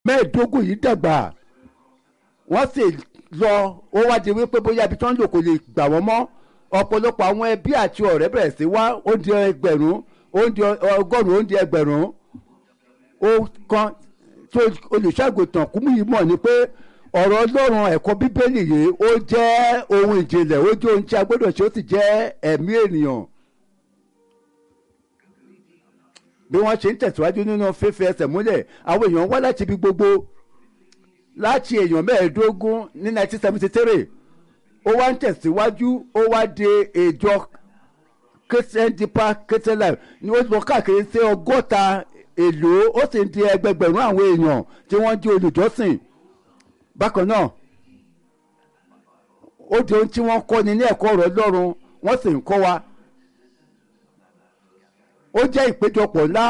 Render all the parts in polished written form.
mẹ́ẹ̀ẹ́dógún yìí dàgbà wọ́n sì lọ ó wá di wípé bóyá ibi tí wọ́n ń lò kò lè gbà wọ́n mọ́ ọ̀pọ̀lọpọ̀ àwọn ẹbí àti ọ̀rẹ́ bẹ̀rẹ̀ sí wá ó di ẹgbẹ̀rún ó di ọgọ́rùn-ún ó di ẹgbẹ̀rún ó kan tó olùṣàgùtàn Kúmúyì mọ̀ ni pé ọ̀rọ̀ Ọlọ́run ẹ̀kọ́ Bíbélì yìí ó jẹ́ ohun ìjìnlẹ̀ ó jẹ́ ohun tí a gbọ́dọ̀ ṣe ó sì jẹ́ ẹ̀mí ènìyàn. bí wọ́n ṣe ń tẹ̀síwájú nínú fífi ẹsẹ̀ múlẹ̀ àwọn èèyàn wá láti ibi gbogbo láti èèyàn mẹ́ẹ̀ẹ́dógún ní 1973 ó wá ń tẹ̀síwájú ó wá di ìjọ Christian Deeper Christian Life ni ó lọ káàkiri sí 100 ìlú ó sì ń di ẹgbẹgbẹ̀rún àwọn èèyàn tí wọ́n di olùjọ́sìn. bákan náà ó di ohun tí wọ́n kọ́ ni ní ẹ̀kọ́ ọ̀rọ̀ Ọlọ́run wọ́n sì ń kọ́ wa. ó jẹ́ ìpéjọpọ̀ ńlá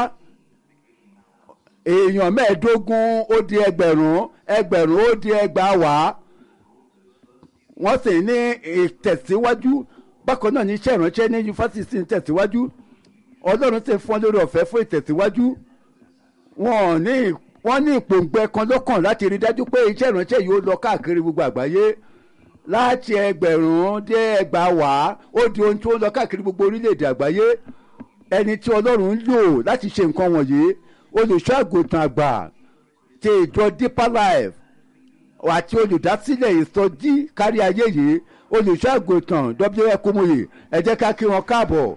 èèyàn mẹ́ẹ̀ẹ́dógún ó di ẹgbẹ̀rún ẹgbẹ̀rún ó di ẹgbàáwàá wọ́n sì ní ìtẹ̀síwájú bákan náà ní iṣẹ́ ìránṣẹ́ ní yunifásitì ń tẹ̀síwájú Ọlọ́run sì fún lórí ọ̀fẹ́ fún ìtẹ̀síwájú wọ́n ní ìpòǹgbẹ kan lọ́kàn láti rí dájú pé iṣẹ́ ìránṣẹ́ yìí ó lọ káàkiri gbogbo àgbáyé láti ẹgbẹ̀rún dé ẹgbàáwàá ó di ohun tí ó lọ káàkiri gbogbo orílẹ̀-èdè àgbáyé ẹni tí Ọlọ́run ń lò láti ṣe nǹkan wọ̀nyí olùṣọ́ àgùntàn àgbà ti ìjọ Deeper Life àti olùdásílẹ̀ ìsọjí kárí ayé yìí olùṣọ́ àgùntàn W.A. Kúmúyì ẹ jẹ́ ká kí wọn káàbọ̀.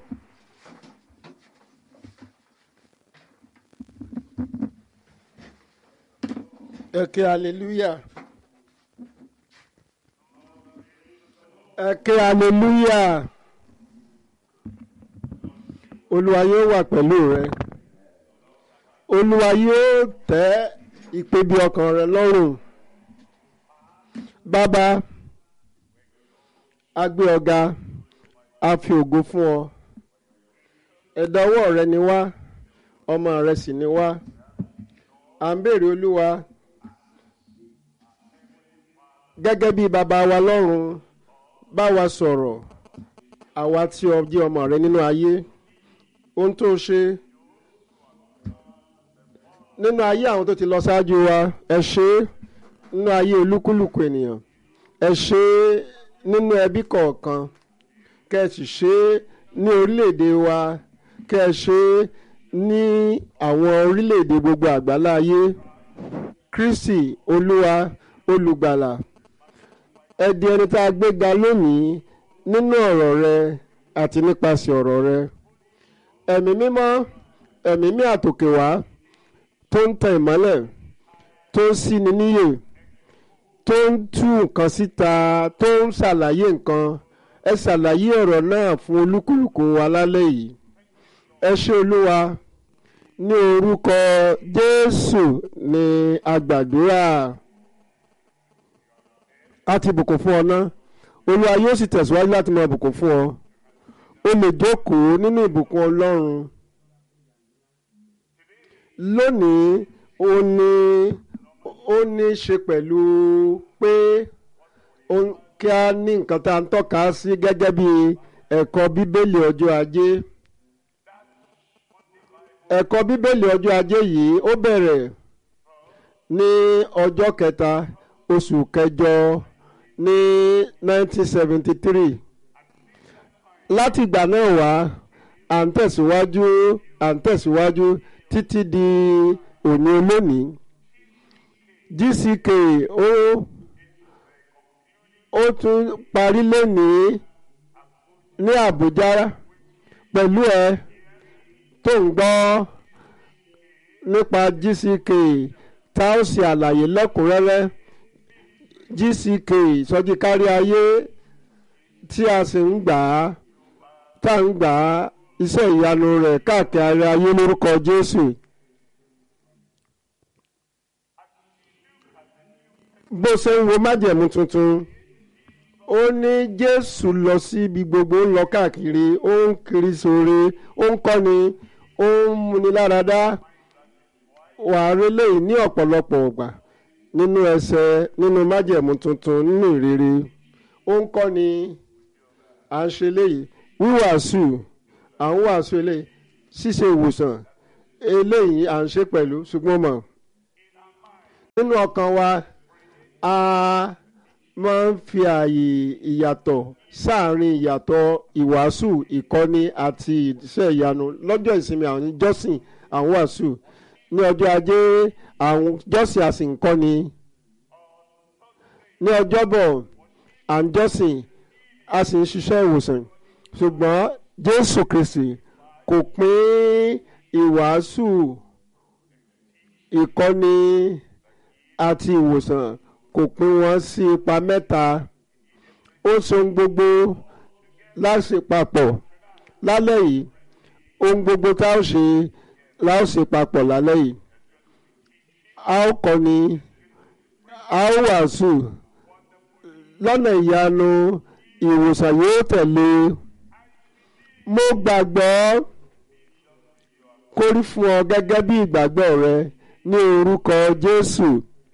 ẹ ké hallelujah ẹ ké hallelujah Olúwa yóò wà pẹ̀lú rẹ Olúwa yóò tẹ́ ìpèbí ọkàn rẹ lọ́rùn. Bàbá a gbé ọ̀gá a fi ògo fún ọ ẹ̀dá ọwọ́ rẹ ni wá ọmọ rẹ sì ni wá à ń béèrè Olúwa gẹ́gẹ́ bí bàbá wa lọ́run bá wa sọ̀rọ̀ àwa tí ọ jẹ́ ọmọ rẹ nínú ayé ohun tó ṣe nínú ayé àwọn tó ti lọ ṣáájú wa ẹ ṣe nínú ayé olúkúlùkù ènìyàn ẹ ṣe nínú ẹbí kọ̀ọ̀kan kẹ́ ẹ sì ṣe ní orílẹ̀-èdè wa kẹ́ ẹ ṣe ní àwọn orílẹ̀-èdè gbogbo àgbáláyé Kristi Olúwa olùgbàlà ẹ di ẹni tá a gbé ga lónìí nínú ọ̀rọ̀ rẹ àti nípasẹ̀ ọ̀rọ̀ rẹ ẹ̀mí mímọ́ ẹ̀mí mí àtòkè wá tó ń tan ìmọ́lẹ̀ tó ń ṣíni níyè tó ń tú nǹkan síta tó ń ṣàlàyé nǹkan ẹ ṣàlàyé ọ̀rọ̀ náà fún olúkúlùkù wa lálẹ́ yìí ẹ ṣé Olúwa ní orúkọ Jésù ní a gbàdúrà a ti bùkún fún ọ ná Olúwa yóò sì tẹ̀síwájú láti máa bùkún fún ọ o lè jókòó nínú ìbùkún Ọlọ́run lónìí ó ní ṣe pẹ̀lú pé kí a ní nǹkan tá à ń tọ́ka sí gẹ́gẹ́ bí ẹ̀kọ́ Bíbélì ọjọ́ ajé ẹ̀kọ́ Bíbélì ọjọ́ ajé yìí ó bẹ̀rẹ̀ ní ọjọ́ kẹta oṣù kẹjọ ní 1973 láti ìgbà náà wá à ń tẹ̀síwájú títí di òní olónìí GCK ó tún parí lónìí ní Àbújá pẹ̀lú ẹ tó ń gbọ́ nípa GCK tá ó ṣe àlàyé lẹ́kùnrẹ́rẹ́ GCK ìsọjí kárí ayé tí a sì ń gbà á tá ń gbà á iṣẹ́ ìyanu rẹ̀ káàkiri ayé lórúkọ Jésù. bó ṣe ń wo májẹ̀mú tuntun ó ní Jésù lọ sí ibi gbogbo ń lọ káàkiri ó ń kiri sóore ó ń kọ́ni ó ń múni láradá wàá rí léyìí ní ọ̀pọ̀lọpọ̀ ọgbà nínú májẹ̀mú tuntun nínú ìrere ó ń kọ́ni à ń ṣe léyìí wíwàásù à ń wàásù eléyìí ṣíṣe ìwòsàn eléyìí à ń ṣe pẹ̀lú ṣùgbọ́n mọ̀ nínú ọkàn wa a máa ń fi ààyè ìyàtọ̀ sáàárín ìyàtọ̀ ìwàásù ìkọ́ni àti iṣẹ́ ìyanu lọ́jọ́ ìsinmi àwọn jọ́sìn àwọn wàásù ní ọjọ́ ajé àwọn jọ́sìn àsìkọ́ni ní ọjọ́bọ̀ à ń jọ́sìn a sì ń ṣiṣẹ́ ìwòsàn ṣùgbọ́n Jésù Kristi kò pín ìwàásù ìkọ́ni àti ìwòsàn kò pín wọn sí ipa mẹ́ta ó so ohun gbogbo láṣepapọ̀ lálẹ́ yìí ohun gbogbo tá a ṣe la ó ṣe papọ̀ lálẹ́ yìí a ó kọ́ni a ó wàásù lọ́nà ìyanu ìwòsàn yóò tẹ̀lé mo gbàgbọ́ kó rí fún ọ gẹ́gẹ́ bí ìgbàgbọ́ rẹ ní orúkọ Jésù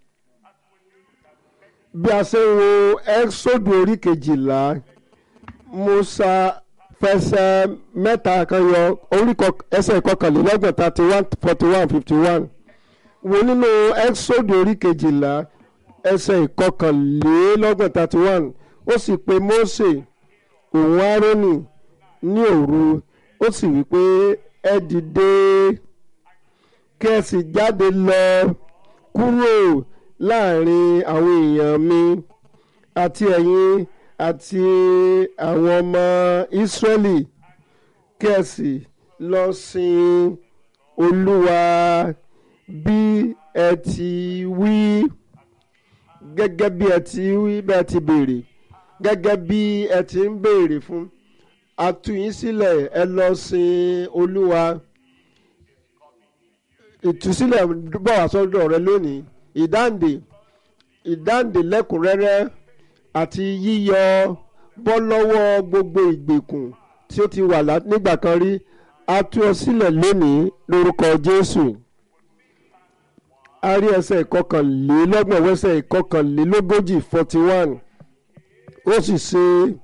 bí a ṣe ń wo ẹ́sọ́dù orí 12 Musa fẹsẹ̀ mẹ́ta kan yọ ẹsẹ̀ ìkọkànlélọ́gbọ̀n 31 41 51 wo nínú ẹ́sọ́dù orí 12 ẹsẹ̀ ìkọkànlélọ́gbọ̀n 31 ó sì pe Mósè òun Árónì ní òru ó sì wí pé ẹ dìde kí ẹ sì jáde lọ kúrò láàrin àwọn èèyàn mi àti ẹ̀yin àti àwọn ọmọ Ísírẹ́lì kí ẹ sì lọ sin Olúwa bí ẹ ti wí gẹ́gẹ́ bí ẹ ti wí bẹ́ẹ̀ ti béèrè gẹ́gẹ́ bí ẹ ti ń béèrè fún a tú yín sílẹ̀ ẹ lọ sin Olúwa ìtúsílẹ̀ bọ̀ wá sọ́dọ̀ rẹ lónìí ìdáǹdè lẹ́kùnrẹ́rẹ́ àti yíyọ bọ́ lọ́wọ́ gbogbo ìgbèkùn tí ó ti wà nígbà kan rí a tú ọ sílẹ̀ lónìí lórúkọ Jésù a rí ẹsẹ̀ ìkọkànlélọ́gbọ̀n wẹ́sẹ̀ ìkọkànlélógójì 41 ó sì ṣe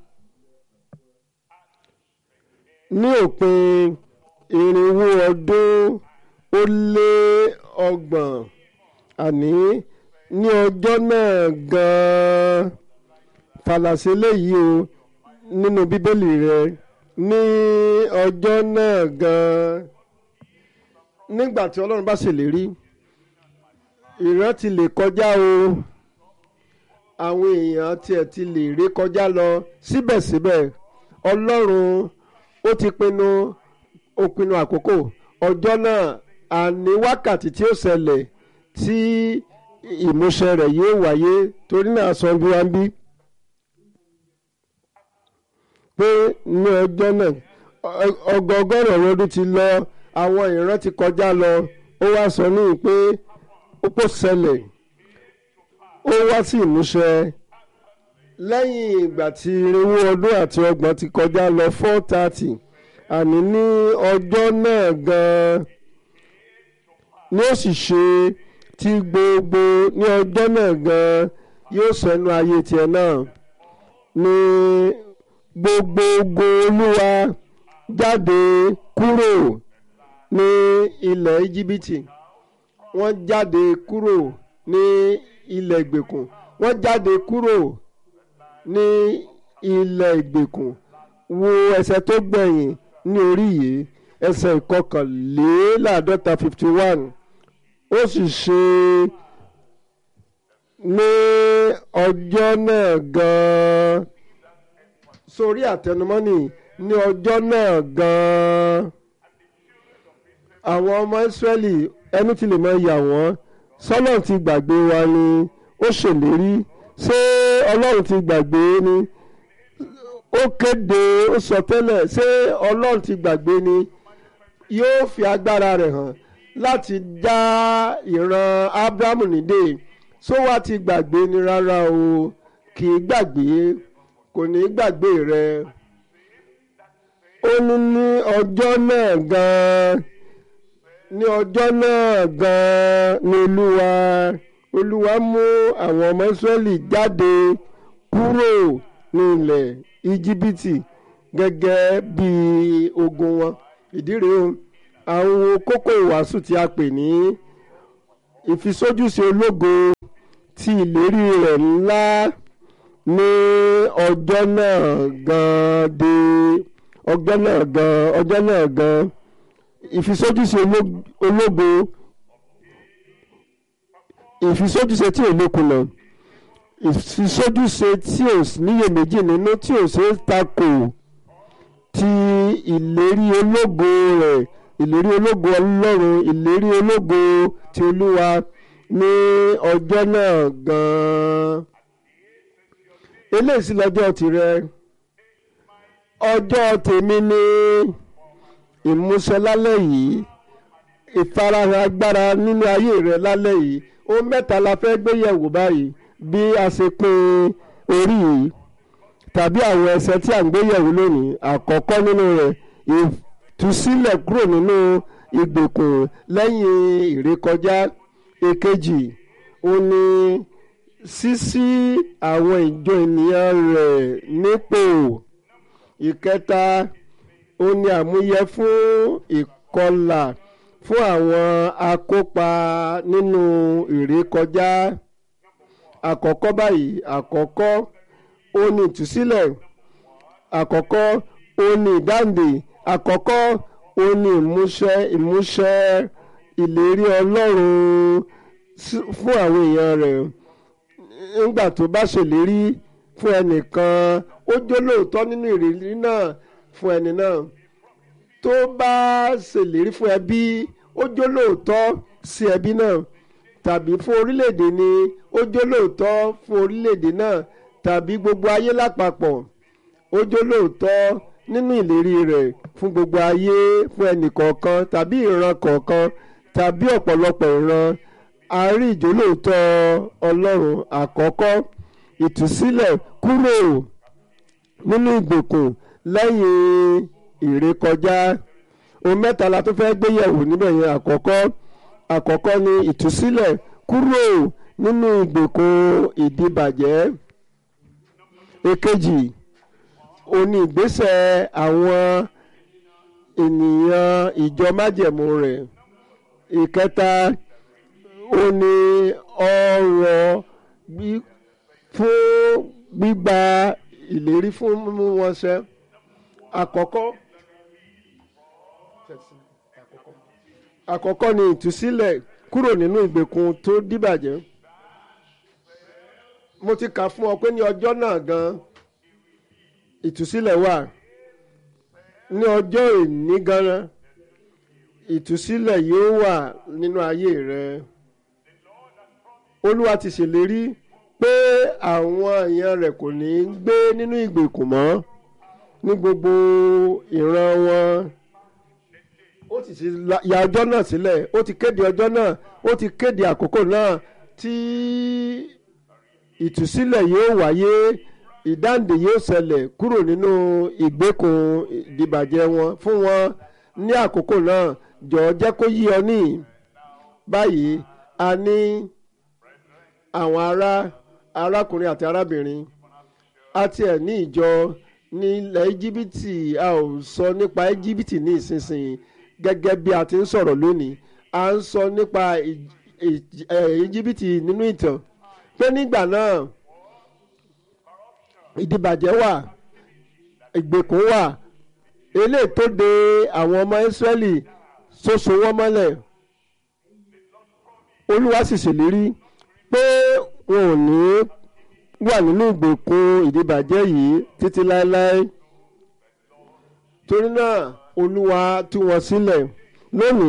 ní òpin 400 ọdún ó lé 30 àní ní ọjọ́ náà gan-an fàlàsé léyìí o nínú bíbélì rẹ ní ọjọ́ náà gan-an nígbà tí Ọlọ́run bá ṣèlérí ìran ti lè kọjá o àwọn èèyàn tiẹ̀ ti lè ré kọjá lọ síbẹ̀síbẹ̀ Ọlọ́run ó ti pinnu àkókò ọjọ́ náà àní wákàtí tí ó ṣẹlẹ̀ tí ìmúṣẹ rẹ̀ yóò wáyé torí náà sọ bí wá ń bí pé ní ọjọ́ náà ọgọgọ́rùn ọdún ti lọ àwọn ìran ti kọjá lọ ó wá sọ ní pé ó pò ṣẹlẹ̀ ó wá sí ìmúṣẹ lẹ́yìn ìgbà tí 400 ọdún àti 30 ti kọjá lọ 430 àní ní ọjọ́ náà gan-an ni ó sì ṣe tí gbogbo ní ọjọ́ náà gan-an yóò sẹ́nu ayé tiẹ̀ náà ní gbogbogbò Olúwa jáde kúrò ní ilẹ̀ Íjíbítì wọ́n jáde kúrò ní ilẹ̀ ìgbèkùn wọ́n jáde kúrò ní ilẹ̀ ìgbèkùn wo ẹsẹ̀ tó gbẹ̀yìn ní orí yìí ẹsẹ̀ ìkọkànléláàádọ́ta 51 ó sì ṣe ní ọjọ́ náà gan-an sórí àtẹnumọ́nì ní ọjọ́ náà gan-an àwọn ọmọ Ísírẹ́lì ẹnu ti lè máa yà wọ́n sọ́lọ́run ti gbàgbé wa ni ó ṣèlérí ṣé Ọlọ́run ti gbàgbé ni ó kéde ó sọ tẹ́lẹ̀ ṣé Ọlọ́run ti gbàgbé ni yóò fi agbára rẹ̀ hàn láti dá ìran Ábúráhámù nídè ṣó wá ti gbàgbé ni rárá o kì í gbàgbé kò ní gbàgbé rẹ ó ní ọjọ́ náà gan-an ní ọjọ́ náà gan-an ni Olúwa mú àwọn ọmọ Ísírẹ́lì jáde kúrò ní ilẹ̀ Íjíbítì gẹ́gẹ́ bí ogun wọn ìdí rèé o àwọn kókó ìwàásù tí a pè ní ìfisójúṣe ológo ti ìlérí rẹ̀ ńlá ní ọjọ́ náà gan ìfisójúṣe ológo ìfisójúṣe tí ò lékùnà ìfisójúṣe tí ò níyèméjì nínú tí ò ṣe é takò ti ìlérí ológo rẹ̀ ìlérí ológo Ọlọ́run ìlérí ológo ti Olúwa ní ọjọ́ náà gan-an. Eléyìí sì lọ́jọ́ tirẹ̀ ọjọ́ tèmi ní ìmúṣẹ lálẹ́ yìí ìfarahàn agbára nínú ayé rẹ lálẹ́ yìí ohun mẹ́ta la fẹ́ gbé yẹ̀wò báyìí bí a ṣe pín orí yìí tàbí àwọn ẹsẹ̀ tí a ń gbé yẹ̀wò lónìí. Àkọ́kọ́ nínú rẹ̀ ìtúsílẹ̀ kúrò nínú ìgbèkùn lẹ́yìn ìrékọjá. Èkejì ó ní ṣíṣí àwọn ìjọ ènìyàn rẹ̀ nípò. Ìkẹta ó ní àmúyẹ fún ìkọlà fún àwọn akópa nínú ìrékọjá. Àkọ́kọ́ báyìí àkọ́kọ́ ó ní ìtúsílẹ̀ àkọ́kọ́ ó ní ìdáǹdè àkọ́kọ́ ó ní ìmúṣẹ ìlérí Ọlọ́run fún àwọn èèyàn rẹ̀. Nígbà tó bá ṣèlérí fún ẹnìkan ó jólóòtọ́ nínú ìlérí náà fún ẹni náà. Tó bá ṣèlérí fún ẹbí ó jólóòtọ́ sí ẹbí náà tàbí fún orílẹ̀-èdè ni ó jólóòtọ́ fún orílẹ̀-èdè náà tàbí gbogbo ayé lápapọ̀ ó jólóòtọ́ nínú ìlérí rẹ̀ fún gbogbo ayé fún ẹnìkọ̀ọ̀kan tàbí ìran kọ̀ọ̀kan tàbí ọ̀pọ̀lọpọ̀ ìran. A rí ìjólóòtọ́ Ọlọ́run. Àkọ́kọ́ ìtúsílẹ̀ kúrò nínú ìgbèkùn lẹ́yìn ìrékọjá. Ohun mẹ́ta la tó fẹ́ gbé yẹ̀wò níbẹ̀ yẹn. Àkọ́kọ́ ni ìtúsílẹ̀ kúrò nínú ìgbèkùn ìdíbàjẹ́. Èkejì ó ní ìgbésẹ̀ àwọn ènìyàn ìjọ májẹ̀mú rẹ̀. Ìkẹta ó ní ọ̀rọ̀ fún gbígba ìlérí fún mímú wọn ṣẹ. Àkọ́kọ́ ni ìtúsílẹ̀ kúrò nínú ìgbèkùn tó díbàjẹ́. Mo ti kà fún ọ pé ní ọjọ́ náà gan ìtúsílẹ̀ wà. Ní ọjọ́ ìní gan ìtúsílẹ̀ yóò wà nínú ayé rẹ. Olúwa ti ṣèlérí pé àwọn èèyàn rẹ̀ kò ní gbé nínú ìgbèkùn mọ́ ní gbogbo ìran wọn. Ó ti ya ọjọ́ náà sílẹ̀ ó ti kéde ọjọ́ náà ó ti kéde àkókò náà tí ìtúsílẹ̀ yóò wáyé ìdáǹdè yóò ṣẹlẹ̀ kúrò nínú ìgbèkùn ìdìbàjẹ́ wọn fún wọn ní àkókò náà. Jọ̀ọ́ jẹ́ kó yí ọ ní báyìí a ní àwọn arákùnrin àti arábìnrin àti ẹ̀ ní ìjọ ní ilẹ̀ Íjíbítì. A ò sọ nípa Íjíbítì ní ìsinsìnyí gẹ́gẹ́ bí a ti ń sọ̀rọ̀ lónìí. A ń sọ nípa Íjíbítì nínú ìtàn pé nígbà náà ìdìbàjẹ́ wà ìgbèkùn wà eléyìí tó de àwọn ọmọ Ísírẹ́lì ṣoṣo wọn mọ́lẹ̀. Olúwa sì ṣèlérí pé wọn ò ní wà nínú ìgbèkùn ìdìbàjẹ́ yìí títí láéláé. Torí náà Olúwa tú wọn sílẹ̀. Lónìí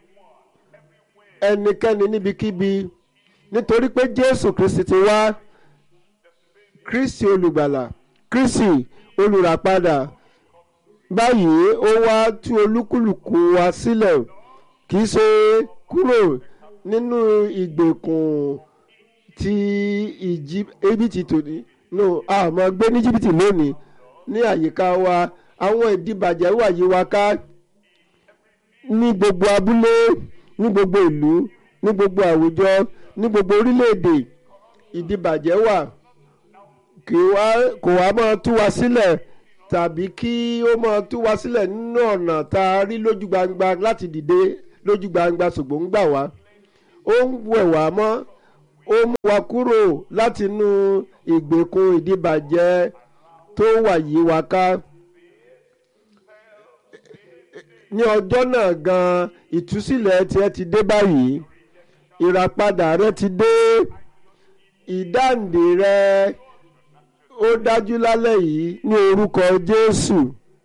ẹnikẹ́ni níbikíbi nítorí pé Jésù Kristi ti wá. Kristi olùgbàlà Kristi olùràpadà báyìí ó wá tú olúkúlùkù wa sílẹ̀ kì í ṣe kúrò nínú ìgbèkùn ti Íjíbítì tòní. No, a máa gbé ní Íjíbítì lónìí ní àyíká wa. Àwọn ìdìbàjẹ́ wà yí wa ká ní gbogbo abúlé ní gbogbo ìlú ní gbogbo àwùjọ ní gbogbo orílẹ̀-èdè. Ìdìbàjẹ́ wà kò wá máa tú wa sílẹ̀ tàbí kí ó máa tú wa sílẹ̀ nínú ọ̀nà tá a rí lójú gbangba láti dìde lójú gbangba ṣùgbọ́n ń gbà wá. ó ń wẹ̀ wá mọ́ ó mú wa kúrò látinú ìgbèkùn ìdíbàjẹ́ tó wà yí wa ká. Ní ọjọ́ náà gan ìtúsílẹ̀ tiẹ̀ ti dé báyìí, ìràpadà rẹ ti dé, ìdáǹdè rẹ ó dájú lálẹ́ yìí ní orúkọ Jésù.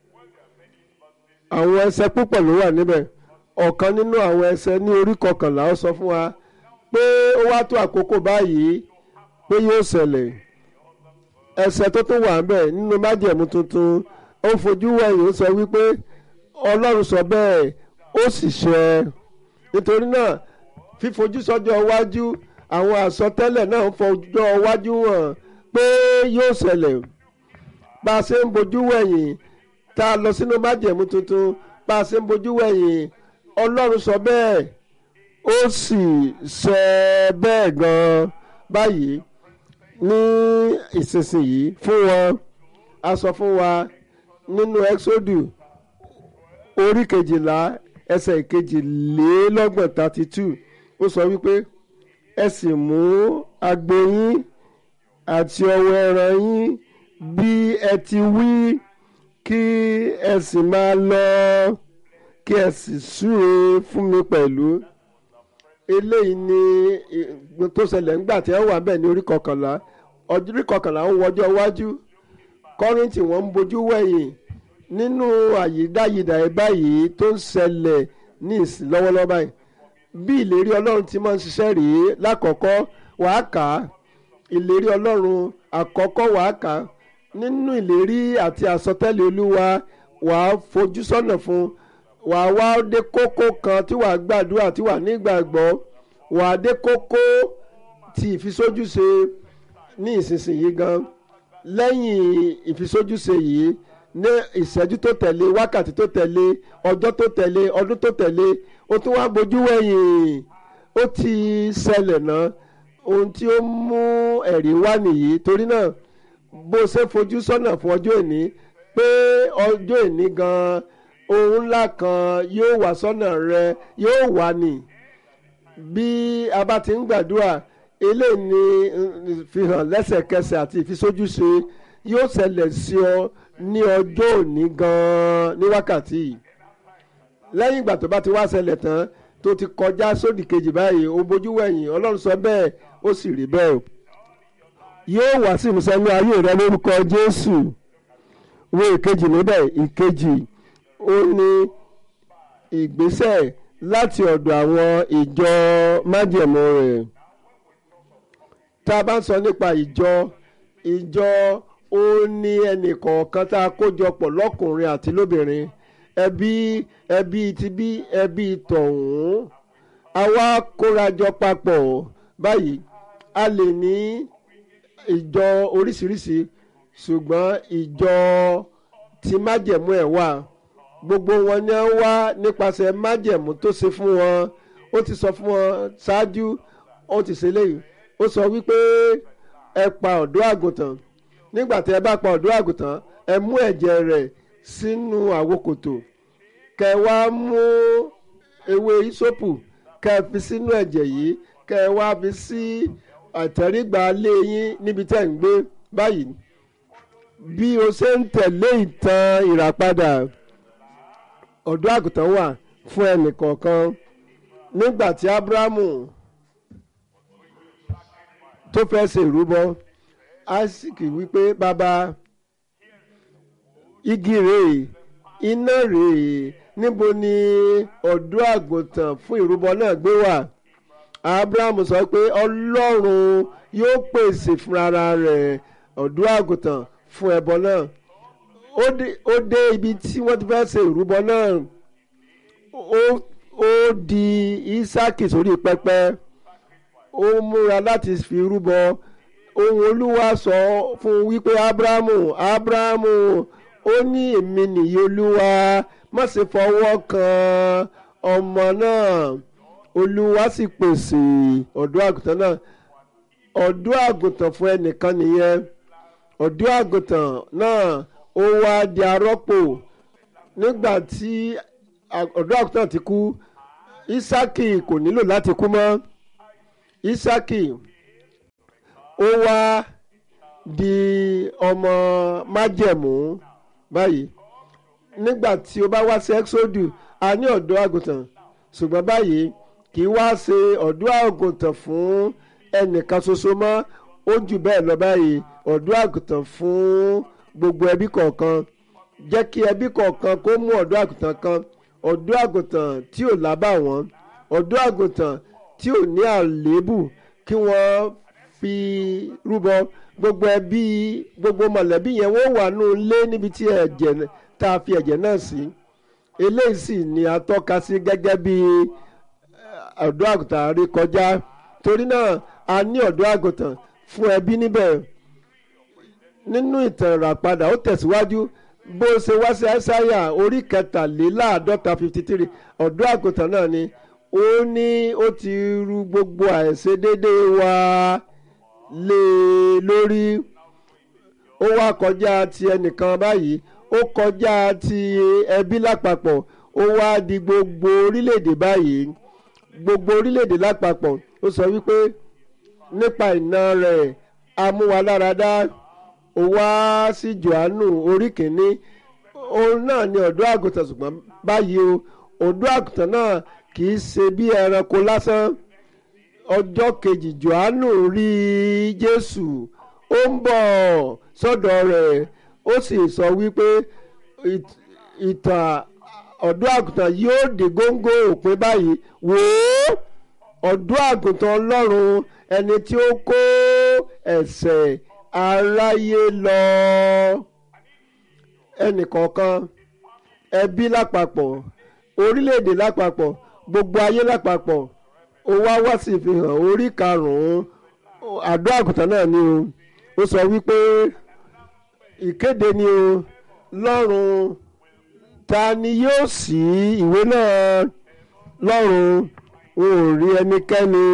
Àwọn ẹsẹ̀ púpọ̀ ló wà níbẹ̀. Ọ̀kan nínú àwọn ẹsẹ̀ ní orí 11 ó sọ fún wa pé ó wá tó àkókò báyìí pé yóò ṣẹlẹ̀. Ẹsẹ̀ tó tún wà níbẹ̀ nínú májẹ̀mú tuntun ó fojú wẹ̀yìn ó sọ wípé Ọlọ́run sọ bẹ́ẹ̀ ó sì ṣẹ. Nítorí náà fífojú sọ́jọ́ iwájú, àwọn àsọtẹ́lẹ̀ náà ń fọjọ́ iwájú hàn pé yóò ṣẹlẹ̀. Bá a ṣe ń bojú wẹ̀yìn tá a lọ sínú májẹ̀mú tuntun, bá a ṣe ń bojú wẹ̀yìn Ọlọ́run sọ bẹ́ẹ̀ ó sì ṣẹ bẹ́ẹ̀ gan-an báyìí ní ìsinsìnyí fún wọn. A sọ fún wa nínú Ẹ́xódù orí 12 ẹsẹ̀ 22 32 ó sọ wípé ẹ sì mú agbo yín àti ọwọ́ ẹran yín bí ẹ ti wí, kí ẹ sì máa lọ, kí ẹ sì súre fún mi pẹ̀lú. Eléyìí ni tó ṣẹlẹ̀ nígbà tí wọ́n wà bẹ́ẹ̀ ní orí 11. Orí 11 ń wọjọ́ iwájú. Kọ́ríńtì wọ́n ń bojú wẹ̀yìn nínú àyídáyidà ẹ̀ báyìí tó ń ṣẹlẹ̀ ní ìsìn lọ́wọ́lọ́wọ́ báyìí. Bí ìlérí Ọlọ́run ti máa ń ṣiṣẹ́ rèé. Lákọ̀ọ́kọ́ wàá kà á, ìlérí Ọlọ́run àkọ́kọ́ wàá kà á. Nínú ìlérí àti àsọtẹ́lẹ̀ Olúwa wàá fojú sọ́nà fún, wàá wá dé kókó kan tí wàá gbàdúrà tí wàá nígbàgbọ́, wàá dé kókó ti ìfisójúṣe ní ìsinsìnyí gan. Lẹ́yìn ìfisójúṣe yìí, ní ìṣẹ́jú tó tẹ̀lé, wákàtí tó tẹ̀lé, ọjọ́ tó tẹ̀lé, ọdún tó tẹ̀lé, ó tún wá bojú wẹ̀yìn. Ó ti ṣẹlẹ̀ náà, ohun tí ó mú ẹ̀rí wá nìyí. Torí náà bó ṣe fojú sọ́nà fún ọjọ́ òní pé ọjọ́ òní gan ohun ńlá kan yóò wá sọ́nà rẹ, yóò wá ní. Bí a bá ti ń gbàdúrà, eléyìí ni fi hàn lẹ́sẹ̀kẹsẹ̀ àti ìfisójúṣe yóò ṣẹlẹ̀ sí ọ ní ọjọ́ òní gan-an ní wákàtí yìí. Lẹ́yìn ìgbà tó bá ti wá ṣẹlẹ̀ tán tó ti kọjá sódì kejì báyìí, ó bojú wẹ̀yìn, Ọlọ́run sọ bẹ́ẹ̀ ó sì rí bẹ́ẹ̀. Yóò wá sí ìmúṣẹ ní ayé rẹ lórúkọ Jésù. Wo ìkejì níbẹ̀. Ìkejì ó ní ìgbésẹ̀ láti ọ̀dọ̀ àwọn ìjọ májẹ̀mú rẹ̀. Tá a bá ń sọ nípa ìjọ ó ní ẹnìkọ̀ọ̀kan tá a kójọ pọ̀ lọ́kùnrin àti lóbìnrin, ẹbí ti bí ẹbí tọ̀hún. Àwa kórajọ papọ̀ báyìí. A lè ní ìjọ oríṣiríṣi, ṣùgbọ́n ìjọ tí májẹ̀mú ẹ̀ wà. Gbogbo wọn ni wọ́n wá nípasẹ̀ májẹ̀mú tó ṣe fún wọn. Ó ti sọ fún wọn ṣáájú, ó ti ṣe léyìí. Ó sọ wípé ẹ pa ọ̀dọ́ àgùntàn. Nígbà tí ẹ bá pa ọ̀dọ́ àgùntàn, ẹ mú ẹ̀jẹ̀ rẹ̀ sínú àwokòtò, kẹ wá mú ewé ìsopù kẹ fi sínú ẹ̀jẹ̀ yìí, kẹ wá fi sí àtẹ̀rígbà lé yín níbi tẹ́ ń gbé báyìí. Bí o ṣe ń tẹ̀lé ìtàn ìràpadà, ọ̀dọ́ àgùntàn wà fún ẹnì kọ̀ọ̀kan. Nígbà tí Ábúráhámù tó fẹ́ ṣe ìrúbọ, Áísákì wípé bàbá, igi rèé, iná rèé, níbo ni ọ̀dọ́ àgùntàn fún ìrúbọ náà gbé wà? Ábúráhámù sọ pé Ọlọ́run yóò pèsè fúnra rẹ̀ ọ̀dọ́ àgùntàn fún ẹbọ náà. Ó dé ibi tí wọ́n ti fẹ́ ṣe ìrúbọ náà. Ó di Ísákì sórí pẹpẹ. Ó múra láti fi rúbọ. Ohùn Olúwa sọ fún un wípé Ábúráhámù, ó ní èmi nìyí Olúwa, má ṣe fọwọ́ kan ọmọ náà. Olúwa sì pèsè ọ̀dọ́ àgùntàn náà. Ọ̀dọ́ àgùntàn fún ẹnìkan nìyẹn. Ọ̀dọ́ àgùntàn náà ó wá di arọ́pò. Nígbà tí ọ̀dọ́ àgùntàn ti kú, Ísákì kò nílò láti kú mọ́. Ísákì ó wá di ọmọ májẹ̀mú báyìí. Nígbà tí ó bá wá sí Ẹ́kísódù a ní ọ̀dọ́ àgùntàn, ṣùgbọ́n báyìí kì í wá ṣe ọ̀dọ́ àgùntàn fún ẹnìkan ṣoṣo mọ́, ó jù bẹ́ẹ̀ lọ báyìí, ọ̀dọ́ àgùntàn fún gbogbo ẹbí kọ̀ọ̀kan. Jẹ́ kí ẹbí kọ̀ọ̀kan kó mú ọ̀dọ́ àgùntàn kan, ọ̀dọ́ àgùntàn tí ò lábàwọ́n, ọ̀dọ́ àgùntàn tí ò ní àléébù, kí wọ́n fi rúbọ. Gbogbo ẹbí, gbogbo mọ̀lẹ́bí yẹn wọ́n wà nù lé níbi tí ẹ̀jẹ̀ tá a fi ẹ̀jẹ̀ náà sí. Eléyìí sì ni a tọ́ka sí gẹ́gẹ́ bí ọ̀dọ́ àgùntàn rí kọjá. Torí náà a ní ọ̀dọ́ àgùntàn fún ẹbí níbẹ̀. Nínú ìtàn ìràpadà ó tẹ̀síwájú bó ṣe wá sí Áísáyà orí 53 ọ̀dọ́ àgùntàn náà ni ó ní ó ti ru gbogbo àìṣedéédéé wa lé lórí. Ó wá kọjá ti ẹnìkan báyìí, ó kọjá ti ẹbí lápapọ̀, ó wá di gbogbo orílẹ̀-èdè báyìí, gbogbo orílẹ̀-èdè lápapọ̀. Ó sọ wípé nípa iná rẹ̀ amúwaláradá. Ó wá sí Jòhánù orí 1, òun náà ni ọ̀dọ́ àgùntàn, ṣùgbọ́n báyìí o ọ̀dọ́ àgùntàn náà kì í ṣe bí ẹranko lásán. Ọjọ́ kejì Jòhánù rí Jésù, ó ń bọ̀ sọ́dọ̀ rẹ̀, ó sì sọ wípé ìtàn ọ̀dọ́ àgùntàn yóò dé góńgó òpin báyìí. Wò ó, ọ̀dọ́ àgùntàn Ọlọ́run, ẹni tí ó kó ẹ̀ṣẹ̀ aráyé lọ. Ẹnìkọ̀ọ̀kan, ẹbí lápapọ̀, orílẹ̀-èdè lápapọ̀, gbogbo ayé lápapọ̀. Ó wá sí ìfihàn orí 5, ọ̀dọ́ àgùntàn náà ni o. Ó sọ wípé ìkéde ni o, lọ́run ta ni yóò ṣí ìwé náà? Lọ́run ò rí ẹnikẹ́ni.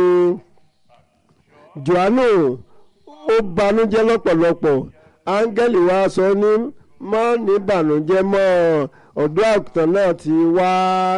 Jòhánù ó banújẹ́ lọ́pọ̀lọpọ̀. Áńgẹ́lì wa sọ ní má ní bànújẹ́ mọ́, ọ̀dọ́ àgùntàn náà ti wá.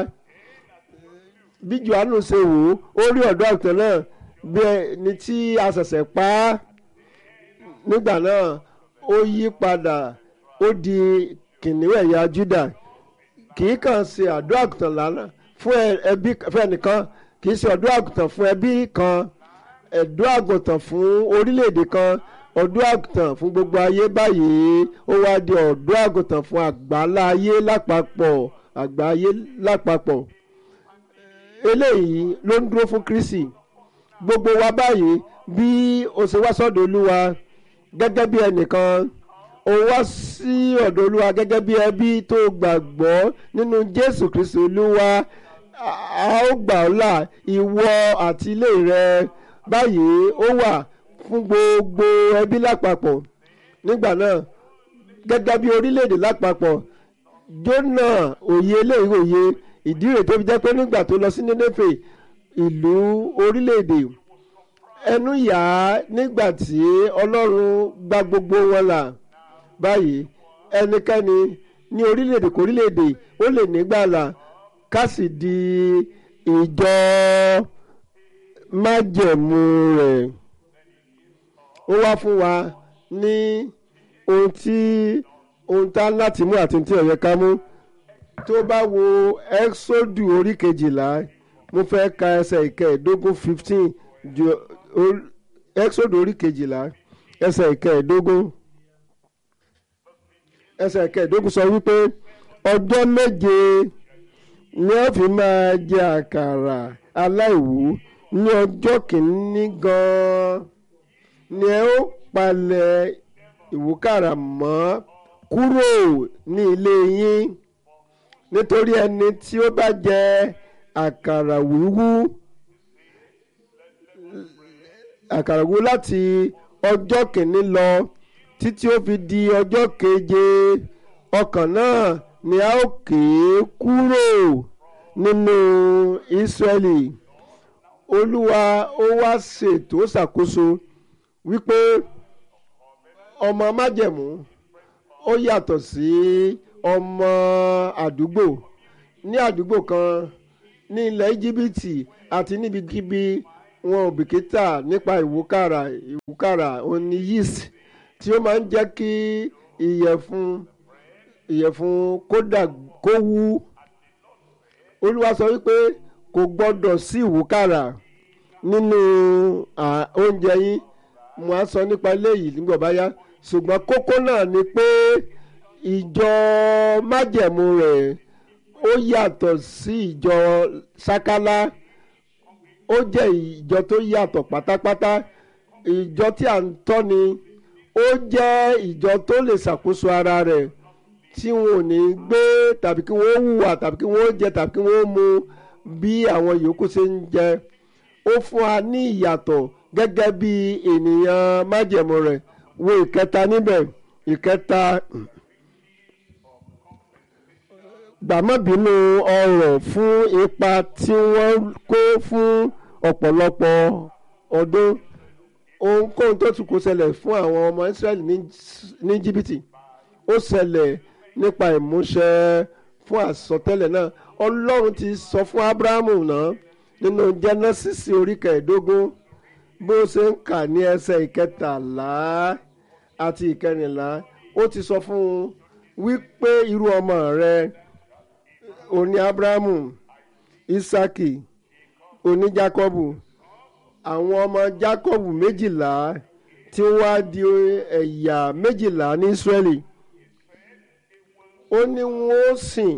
Bí Jòhánù ṣe wò ó rí ọ̀dọ́ àgùntàn náà bí ẹni tí a ṣẹ̀ṣẹ̀ pa á. Nígbà náà ó yí padà, ó di kìnìún ẹ̀yà Júdà. Kì í kàn ṣe ọ̀dọ́ àgùntàn lánàá fún ẹbí fún ẹnìkan, kì í ṣe ọ̀dọ́ àgùntàn fún ẹbí kan, ọ̀dọ́ àgùntàn fún orílẹ̀-èdè kan, ọ̀dọ́ àgùntàn fún gbogbo ayé. Báyìí ó wá di ọ̀dọ́ àgùntàn fún àgbáńlá ayé lápapọ̀, àgbáyé lápapọ̀. Eléyìí ló ń dúró fún Kristi. Gbogbo wa báyìí bí o ṣe wá sọ́dọ̀ Olúwa gẹ́gẹ́ bí ẹnìkan, o wá sí ọ̀dọ̀ Olúwa gẹ́gẹ́ bí ẹbí tó gbàgbọ́ nínú Jésù Kristi Olúwa, a ó gbà ọ́ là, ìwọ àti ilé rẹ. Báyìí ó wà fún gbogbo ẹbí lápapọ̀. Nígbà náà gẹ́gẹ́ bí orílẹ̀-èdè lápapọ̀, Jónà òye eléyìí òye. Ìdí rẹ̀ tó fi jẹ́ pé nígbà tó lọ sí Nénéfè, ìlú orílẹ̀-èdè, ẹnu yà á nígbà tí Ọlọ́run gba gbogbo wọn là. Báyìí ẹnikẹ́ni ní orílẹ̀-èdè kórílẹ̀-èdè ó lè nígbàlà, ká sì di ìjọ májẹ̀mú rẹ̀. Ó wá fún wa ní ohun tá láti mú àti tí ó yẹ ká mú. Tó bá wo Ẹ́kísódù orí 12, mo fẹ́ ka ẹsẹ̀ 15. Ẹ́kísódù orí 12 ẹsẹ̀ 15. Ẹsẹ̀ 15 sọ wípé ọjọ́ 7 ni ó fi máa jẹ àkàrà aláìwú. Ní ọjọ́ kìíní gan-an ni ẹ ó palẹ̀ ìwúkàrà mọ́ kúrò ní ilé yín. Nítorí ẹni tí ó bá jẹ àkàrà wíwú láti ọjọ́ kìíní lọ títí ó fi di ọjọ́ 7, ọkàn náà ni a ó ké kúrò nínú Ísírẹ́lì. Olúwa ó wá ṣètò ṣàkóso wípé ọmọ májẹ̀mú ó yàtọ̀ sí ọmọ àdúgbò. Ní àdúgbò kan ní ilẹ̀ Íjíbítì àti níbikíbi wọn ò bìkítà nípa ìwúkàrà òun ni yeast tí ó máa ń jẹ́ kí ìyẹ̀fun kó wú. Olúwa sọ wípé kò gbọ́dọ̀ sí ìwúkàrà nínú oúnjẹ yín. Mo á sọ nípa eléyìí nígbà báyá, ṣùgbọ́n kókó náà ni pé ìjọ májẹ̀mú rẹ̀ ó yàtọ̀ sí ìjọ sákálá. Ó jẹ́ ìjọ tó yàtọ̀ pátápátá. Ìjọ tí à ń tọ́ ni ó jẹ́ ìjọ tó lè ṣàkóso ara rẹ̀, tí wọn ò ní gbé tàbí kí wọ́n hùwà tàbí kí wọ́n jẹ tàbí kí wọ́n mu bí àwọn yòókù ṣe ń jẹ. Ó fún wa ní ìyàtọ̀ gẹ́gẹ́ bí ènìyàn májẹ̀mú rẹ̀. Wo ìkẹta níbẹ̀. Ìkẹta, gbàmọ́bínú ọrọ̀ fún ipa tí wọ́n kó fún ọ̀pọ̀lọpọ̀ ọdún. Ohunkóhun tó tún kó ṣẹlẹ̀ fún àwọn ọmọ Ísírẹ́lì ní Íjíbítì, ó ṣẹlẹ̀ nípa ìmúṣẹ fún àsọtẹ́lẹ̀ náà. Ọlọ́run ti sọ fún Ábúráhámù náà nínú Jẹ́nẹ́sísì orí 15 bó ṣe ń kà ní ẹsẹ̀ 13 àti 14. Ó ti sọ fún un wípé irú ọmọ rẹ òní Ábúráhámù, Ísákì, òní Jákọ́bù. Àwọn ọmọ Jákọ́bù 12 tí wọ́n á di ẹ̀yà 12 ní Ísírẹ́lì. Ó ní wọ́n ó sìn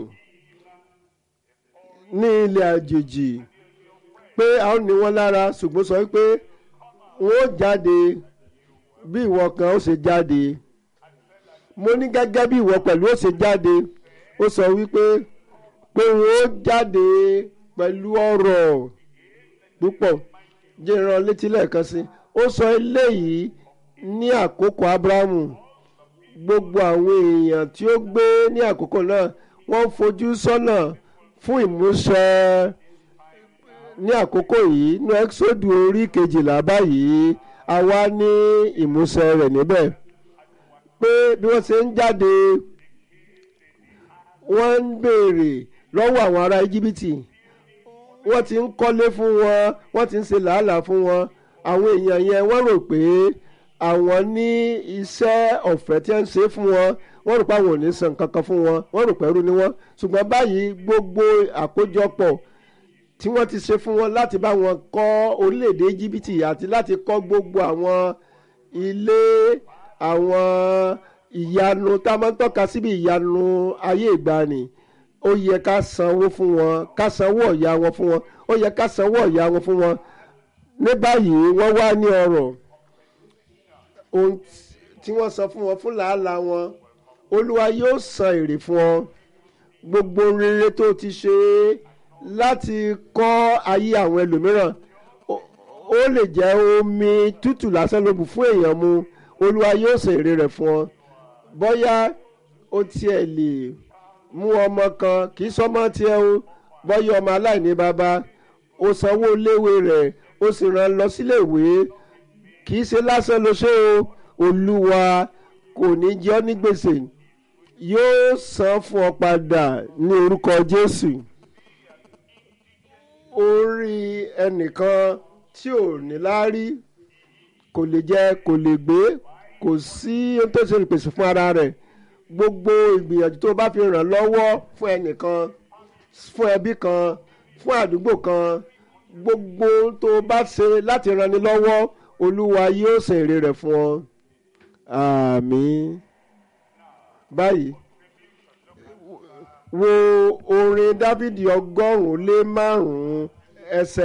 ní ilẹ̀ àjèjì, pé a ó ní wọn lára, ṣùgbọ́n sọ wípé wọ́n ó jáde bí ìwọ kan ó ṣe jáde. Mo ní gẹ́gẹ́ bí ìwọ pẹ̀lú ó ṣe jáde. Ó sọ wípé wọ́n ó jáde pẹ̀lú ọrọ̀ púpọ̀. Jẹ́ ìran létí lẹ́ẹ̀kan sí. Ó sọ eléyìí ní àkókò Ábúráhámù. Gbogbo àwọn èèyàn tí ó gbé ní àkókò náà wọ́n fojú sọ́nà fún ìmúṣẹ ní àkókò yìí. Ní Ẹ́kísódù orí 12 báyìí, a wá ní ìmúṣẹ rẹ̀ níbẹ̀. Pé bí wọ́n ṣe ń jáde, wọ́n ń béèrè lọ́wọ́ àwọn ará Íjíbítì. Wọ́n ti ń kọ́lé fún wọn, wọ́n ti ń ṣe làálàá fún wọn. Àwọn èèyàn yẹn wọ́n rò pé àwọn ní iṣẹ́ ọ̀fẹ́ tí wọ́n ń ṣe fún wọn. Wọ́n rò pé àwọn ò ní san kankan fún wọn. Wọ́n rò pé ẹrú ni wọ́n. Ṣùgbọ́n báyìí gbogbo àkójọpọ̀ tí wọ́n ti ṣe fún wọn láti bá wọn kọ́ orílẹ̀-èdè Íjíbítì àti láti kọ́ gbogbo àwọn ilé, àwọn ìyanu tá a máa ń tọ́ka síbi ìyanu ayé ìgbàanì. Ó yẹ ká sanwó fún wọn, ká sanwó ọ̀yà wọn fún wọn. Ó yẹ ká sanwó ọ̀yà wọn fún wọn. Ní báyìí wọ́n wá ní ọrọ̀. Ohun tí wọ́n san fún wọn fún làálàá wọn, Olúwa yóò san èrè fún ọ. Gbogbo rere tó ti ṣe láti kọ́ ayé àwọn ẹlòmíràn, ó lè jẹ́ omi tútù lásán ló bù fún èèyàn mu. Olúwa yóò san èrè rẹ̀ fún ọ. Bóyá ó tiẹ̀ lè mú ọmọ kan, kì í sọmọ tiẹ̀ o, bóyá ọmọ aláìní bàbá, ó sanwó léwe rẹ̀, ó sì rán lọ sílé ìwé. Kì í ṣe lásán ló ṣe o. Olúwa kò ní jẹ́ ọ́ ní gbèsè, yóò san fún ọ padà ní orúkọ Jésù. Orí ẹnìkan tí ò ní láárí kò lè jẹ, kò lè gbé, kò sí ohun tó ṣe ìpèsè fún ara rẹ̀. Gbogbo ìgbìyànjú tó bá fi ràn lọ́wọ́ fún ẹnìkan, fún ẹbí kan, fún àdúgbò kan, gbogbo tó bá ṣe láti ranni lọ́wọ́, Olúwa yóò san èrè rẹ̀ fún ọ. Àmín. Báyìí wo orin Dáfídì 105 ẹsẹ̀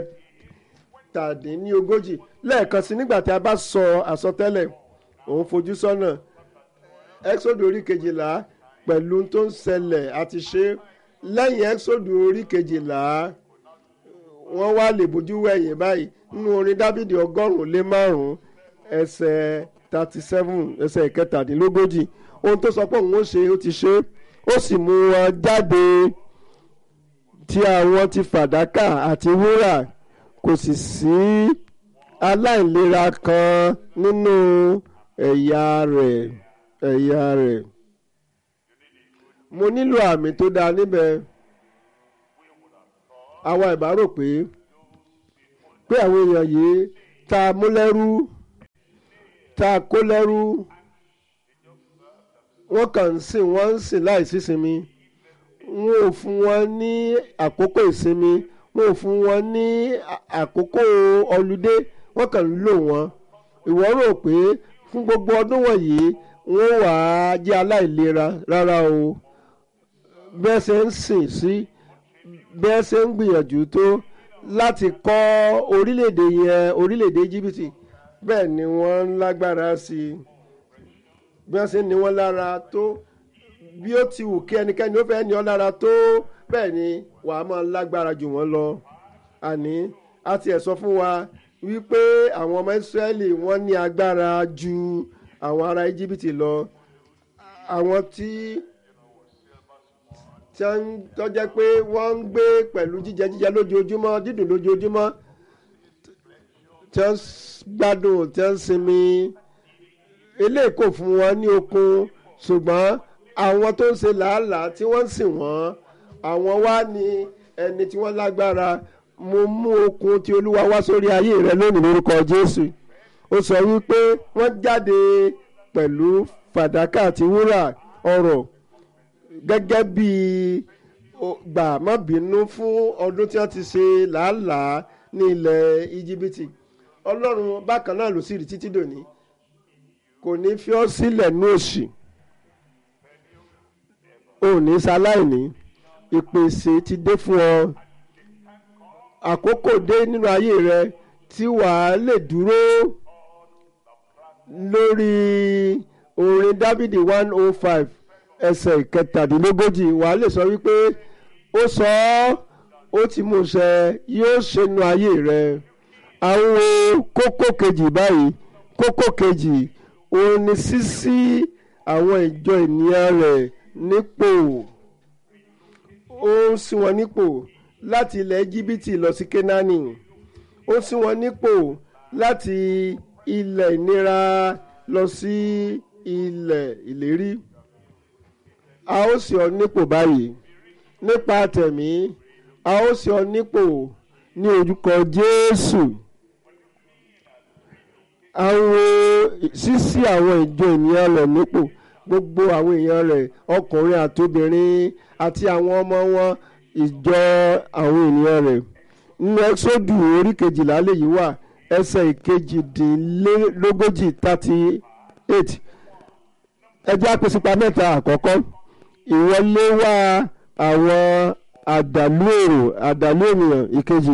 17. Lẹ́ẹ̀kan sí, nígbà tí a bá sọ àsọtẹ́lẹ̀, òun fojú sọ́nà. Ẹ́kísódù orí 12 pẹ̀lú tó ń ṣẹlẹ̀ àti ṣe. Lẹ́yìn Ẹ́kísódù orí 12, wọ́n wá lè bójú wẹ̀yìn báyìí nínú orin Dáfídì 105 ẹsẹ̀ 37, ẹsẹ̀ 17. Ohun tó sọ pé òun ó ṣe, ó ti ṣe. Ó sì mú wọn jáde tí àwọn ti fàdákà àti wúrà, kò sì sí aláìlera kan nínú ẹ̀yà rẹ̀. Mo nílò àmì tó dáa níbẹ̀. Àwa ìbá rò pé pé àwọn èèyàn yìí tá a mú lẹ́rú tá a kó lẹ́rú wọ́n kàn ń sìn láì sísinmi. Wọn ò fún wọn ní àkókò ìsinmi, wọn ò fún wọn ní àkókò ọludé, wọ́n kàn ń lò wọ́n. Ìwọ rò pé fún gbogbo ọdún wọ̀nyí wọ́n wà á jẹ́ aláìlera? Rárá o. Bẹ́ẹ̀ ṣe ń sìn sí, bẹ́ẹ̀ ṣe ń gbìyànjú tó láti kọ́ orílẹ̀-èdè yẹn, orílẹ̀-èdè Íjíbítì, bẹ́ẹ̀ ni wọ́n ń lágbára sí i. Bí wọ́n ṣe ń ní wọ́n lára tó, bí ó ti wù kí ẹnikẹ́ni ó fẹ́ ní ọ lára tó, bẹ́ẹ̀ ni wàá máa lágbára jù wọ́n lọ. Àní a tiẹ̀ sọ fún wa wípé àwọn ọmọ Ísírẹ́lì wọ́n ní agbára ju àwọn ará Íjíbítì lọ. Àwọn tí tó jẹ́ pé wọ́n ń gbé pẹ̀lú jíjẹ lójoojúmọ́, dídùn lójoojúmọ́, tí wọ́n gbádùn, tí wọ́n sinmi, eléyìí kò fún wọn ní okun. Ṣùgbọ́n àwọn tó ń ṣe làálàá tí wọ́n ń sìn wọ́n, àwọn wá ní ẹni tí wọ́n lágbára. Mo mú okun tí Olúwa wá sórí ayé rẹ lónìí lórúkọ Jésù. Ó sọ wípé wọ́n jáde pẹ̀lú fàdákà àti wúrà ọrọ̀ gẹ́gẹ́ bí gbà má bínú fún ọdún tí wọ́n ti ṣe làálàá ní ilẹ̀ Íjíbítì. Ọlọ́run bákan náà ló sì rí títí dòní. Kò ní fi ọ́ sílẹ̀ ní òṣì, ò ní ṣaláìní. Ìpèsè ti dé fún ọ. Àkókò dé nínú ayé rẹ tí wàá lè dúró lórí orin Dáfídì 105 ẹsẹ̀ ìkẹtàdínlógójì. Wàá lè sọ wípé ó sọ ọ́, ó ti mú ṣẹ, yóò ṣe nínú ayé rẹ. Àwọn kókó kejì báyìí, kókó kejì òun ni sísí àwọn ìjọ ènìyàn rẹ̀ nípò. Ó ń ṣí wọn nípò láti ilẹ̀ Íjíbítì lọ sí Kénáánì. Ó ń ṣí wọn nípò láti ilẹ̀ ìnira lọ sí ilẹ̀ ìlérí. A ó ṣí ọ nípò báyìí nípa tẹ̀mí. A ó ṣí ọ nípò ní orúkọ Jésù. Àwọn sísí àwọn ìjọ ènìyàn rẹ̀ nípò, gbogbo àwọn èèyàn rẹ̀ ọkùnrin àtobìnrin àti àwọn ọmọ wọn, ìjọ àwọn ènìyàn rẹ̀. Nínú Ẹ́kísódù orí 12 lèyí wà, ẹsẹ̀ ìkejìdínlógójì 38. Ẹ jẹ́ àpèsípa mẹ́ta àkọ́kọ́. Ìwọlé wá àwọn àdàlú èrò, àdàlú ènìyàn. Ìkejì,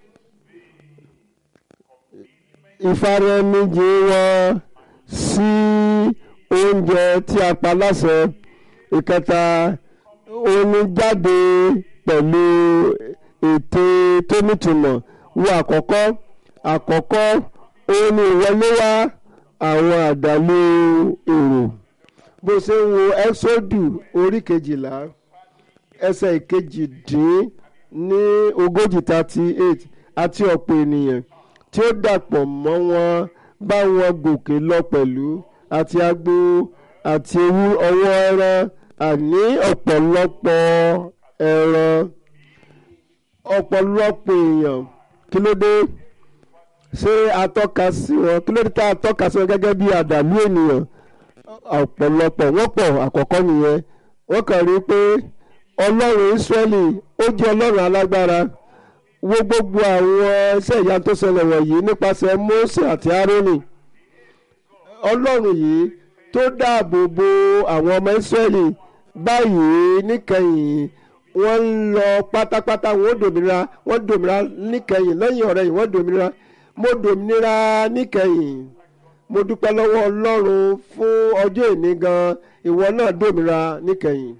ìfaraẹnijì wọn sí oúnjẹ tí a pa láṣẹ. Ìkẹta, oníjáde pẹ̀lú ète tó nítumọ̀. Wo àkọ́kọ́ ó ní ìwọlé wá àwọn àdàlú èrò. Bó ṣe ń wo Ẹ́kísódù orí 12 ẹsẹ̀ ìkejìdínlógójì 38, àti ọ̀pọ̀ ènìyàn tí ó dàpọ̀ mọ́ wọn bá wọn gòkè lọ pẹ̀lú, àti agbo àti ewu ọwọ́ ẹran, àní ọ̀pọ̀lọpọ̀ ẹran. Ọ̀pọ̀lọpọ̀ èèyàn, kí ló dé? Ṣé a tọ́ka sí wọn? Kí ló dé tá a tọ́ka sí wọn gẹ́gẹ́ bí àdàlú ènìyàn? Ọ̀pọ̀lọpọ̀ wọ́n pọ̀. Àkọ́kọ́ nìyẹn. Wọ́n kàn rí pé Ọlọ́run Ísírẹ́lì ó jẹ́ Ọlọ́run alágbára. Wo gbogbo àwọn iṣẹ́ ìyanu tó ṣẹlẹ̀ wọ̀nyí nípasẹ̀ Mósè àti Árónì. Ọlọ́run yìí tó dáàbò bo àwọn ọmọ Ísírẹ́lì, báyìí níkẹyìn wọ́n ń lọ pátápátá. Wọ́n dòmìnira níkẹyìn. Lẹ́yìn ọ̀rẹ́ yìí wọ́n dòmìnira. Mo dòmìnira níkẹyìn. Mo dúpẹ́ lọ́wọ́ Ọlọ́run fún ọjọ́ ìní gan. Ìwọ náà dòmìnira níkẹyìn.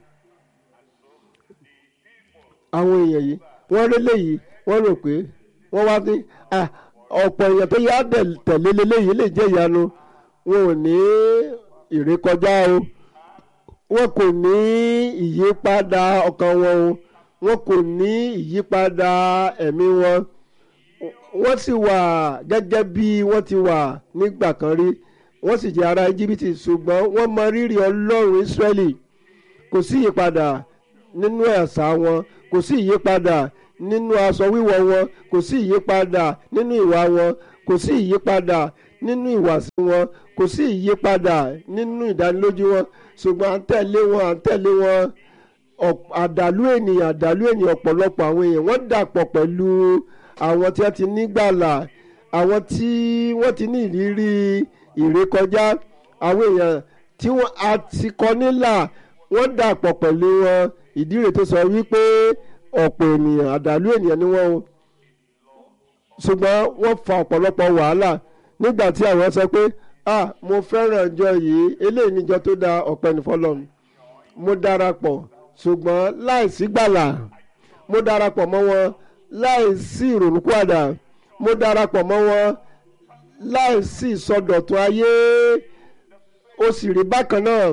Àwọn èèyàn yìí wọ́n rí léyìí, wọ́n rò pé wọ́n wá ní ọ̀pọ̀ èèyàn tó yá tẹ̀lé léyìí lè jẹ́ ìyanu. Wọn ò ní ìrékọjá o, wọn kò ní ìyípadà ọkàn wọn o, wọn kò ní ìyípadà ẹ̀mí wọn. Wọ́n sì wà gẹ́gẹ́ bí wọ́n ti wà nígbà kan rí. Wọ́n sì jẹ́ ará Íjíbítì, ṣùgbọ́n wọ́n mọ rírì Ọlọ́run Ísírẹ́lì. Kò sí ìyípadà nínú ẹ̀sà wọn, kò sí ìyípadà nínú aṣọ wíwọ̀ wọn, kò sí ìyípadà nínú ìwà wọn, kò sí ìyípadà nínú ìwàsí wọn, kò sí ìyípadà nínú ìdánilójú wọn, ṣùgbọ́n à ń tẹ̀lé wọn, à ń tẹ̀lé wọn. Àdàlú ènìyàn ọ̀pọ̀lọpọ̀ àwọn èèyàn wọ́n dàpọ̀ pẹ̀lú àwọn tí wọ́n ti ní gbàlà, àwọn tí wọ́n ti ní ìrírí ìrékọjá, àwọn èèyàn tí wọ́n a ti kọ nílà wọ́n dàpọ̀ pẹ̀lú wọn. Ìdí rẹ̀ tó sọ wípé ọ̀pọ̀ ènìyàn àdàlú ènìyàn ni wọ́n o, ṣùgbọ́n wọ́n fa ọ̀pọ̀lọpọ̀ wàhálà nígbà tí àwọn sọ pé mo fẹ́ràn ìjọ yìí, eléyìí níjọ tó da, ọpẹ́ ní fọ́lọ́run, mo darapọ̀ ṣùgbọ́n láìsí gbàlà, mo darapọ̀ mọ́ wọn láìsí ìrònúpìwàdà, mo darapọ̀ mọ́ wọn láìsí ìsọdọ̀tun ayé. Ó sì rí bákan náà,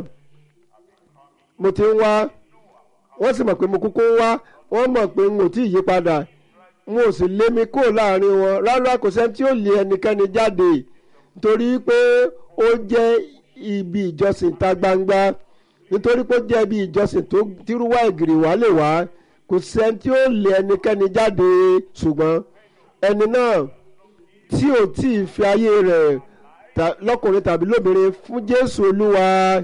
mo ti ń wá, wọ́n sì mọ̀ pé mo kúkú ń wá, wọ́n mọ̀ pé n ò tí ì yí padà, n ò sì lé mi kúrò láàrin wọn. Rárá, kò sẹ́ni tí ó lé ẹnikẹ́ni jáde nítorí pé ó jẹ́ ibi ìjọsìn ta gbangba, nítorí pé ó jẹ́ ibi ìjọsìn tó tírúwá ìgìrì wá lè wá. Kò sẹ́ni tí ó lé ẹnikẹ́ni jáde, ṣùgbọ́n ẹni náà tí ò tí ì fi ayé rẹ̀ lọ́kùnrin tàbí lóbìnrin fún Jésù Olúwa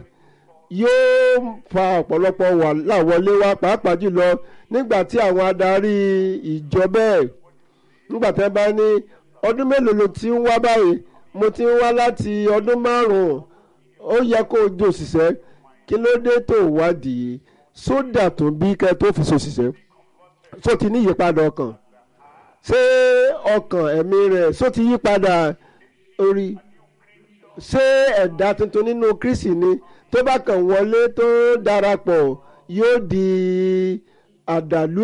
yóò fa ọ̀pọ̀lọpọ̀ wàhálà wọlé wá, pàápàá jùlọ nígbà tí àwọn adarí ìjọ bẹ́ẹ̀, nígbà tí wọ́n bá ní ọdún mélòó ló ti ń wá báyìí, mo ti ń wá láti ọdún 5, ó yẹ kó o jẹ́ òṣìṣẹ́, kí ló dé tó wádìí sódà tó bí kẹ́ tó fi ṣòṣìṣẹ́? Só ti ní ìyípadà ọkàn? Ṣé ọkàn ẹ̀mí rẹ̀ só ti yí padà orí? Ṣé ẹ̀dá tuntun nínú Kristi ni? Tó bá kàn wọlé tó darapọ̀ yóò di àdàlú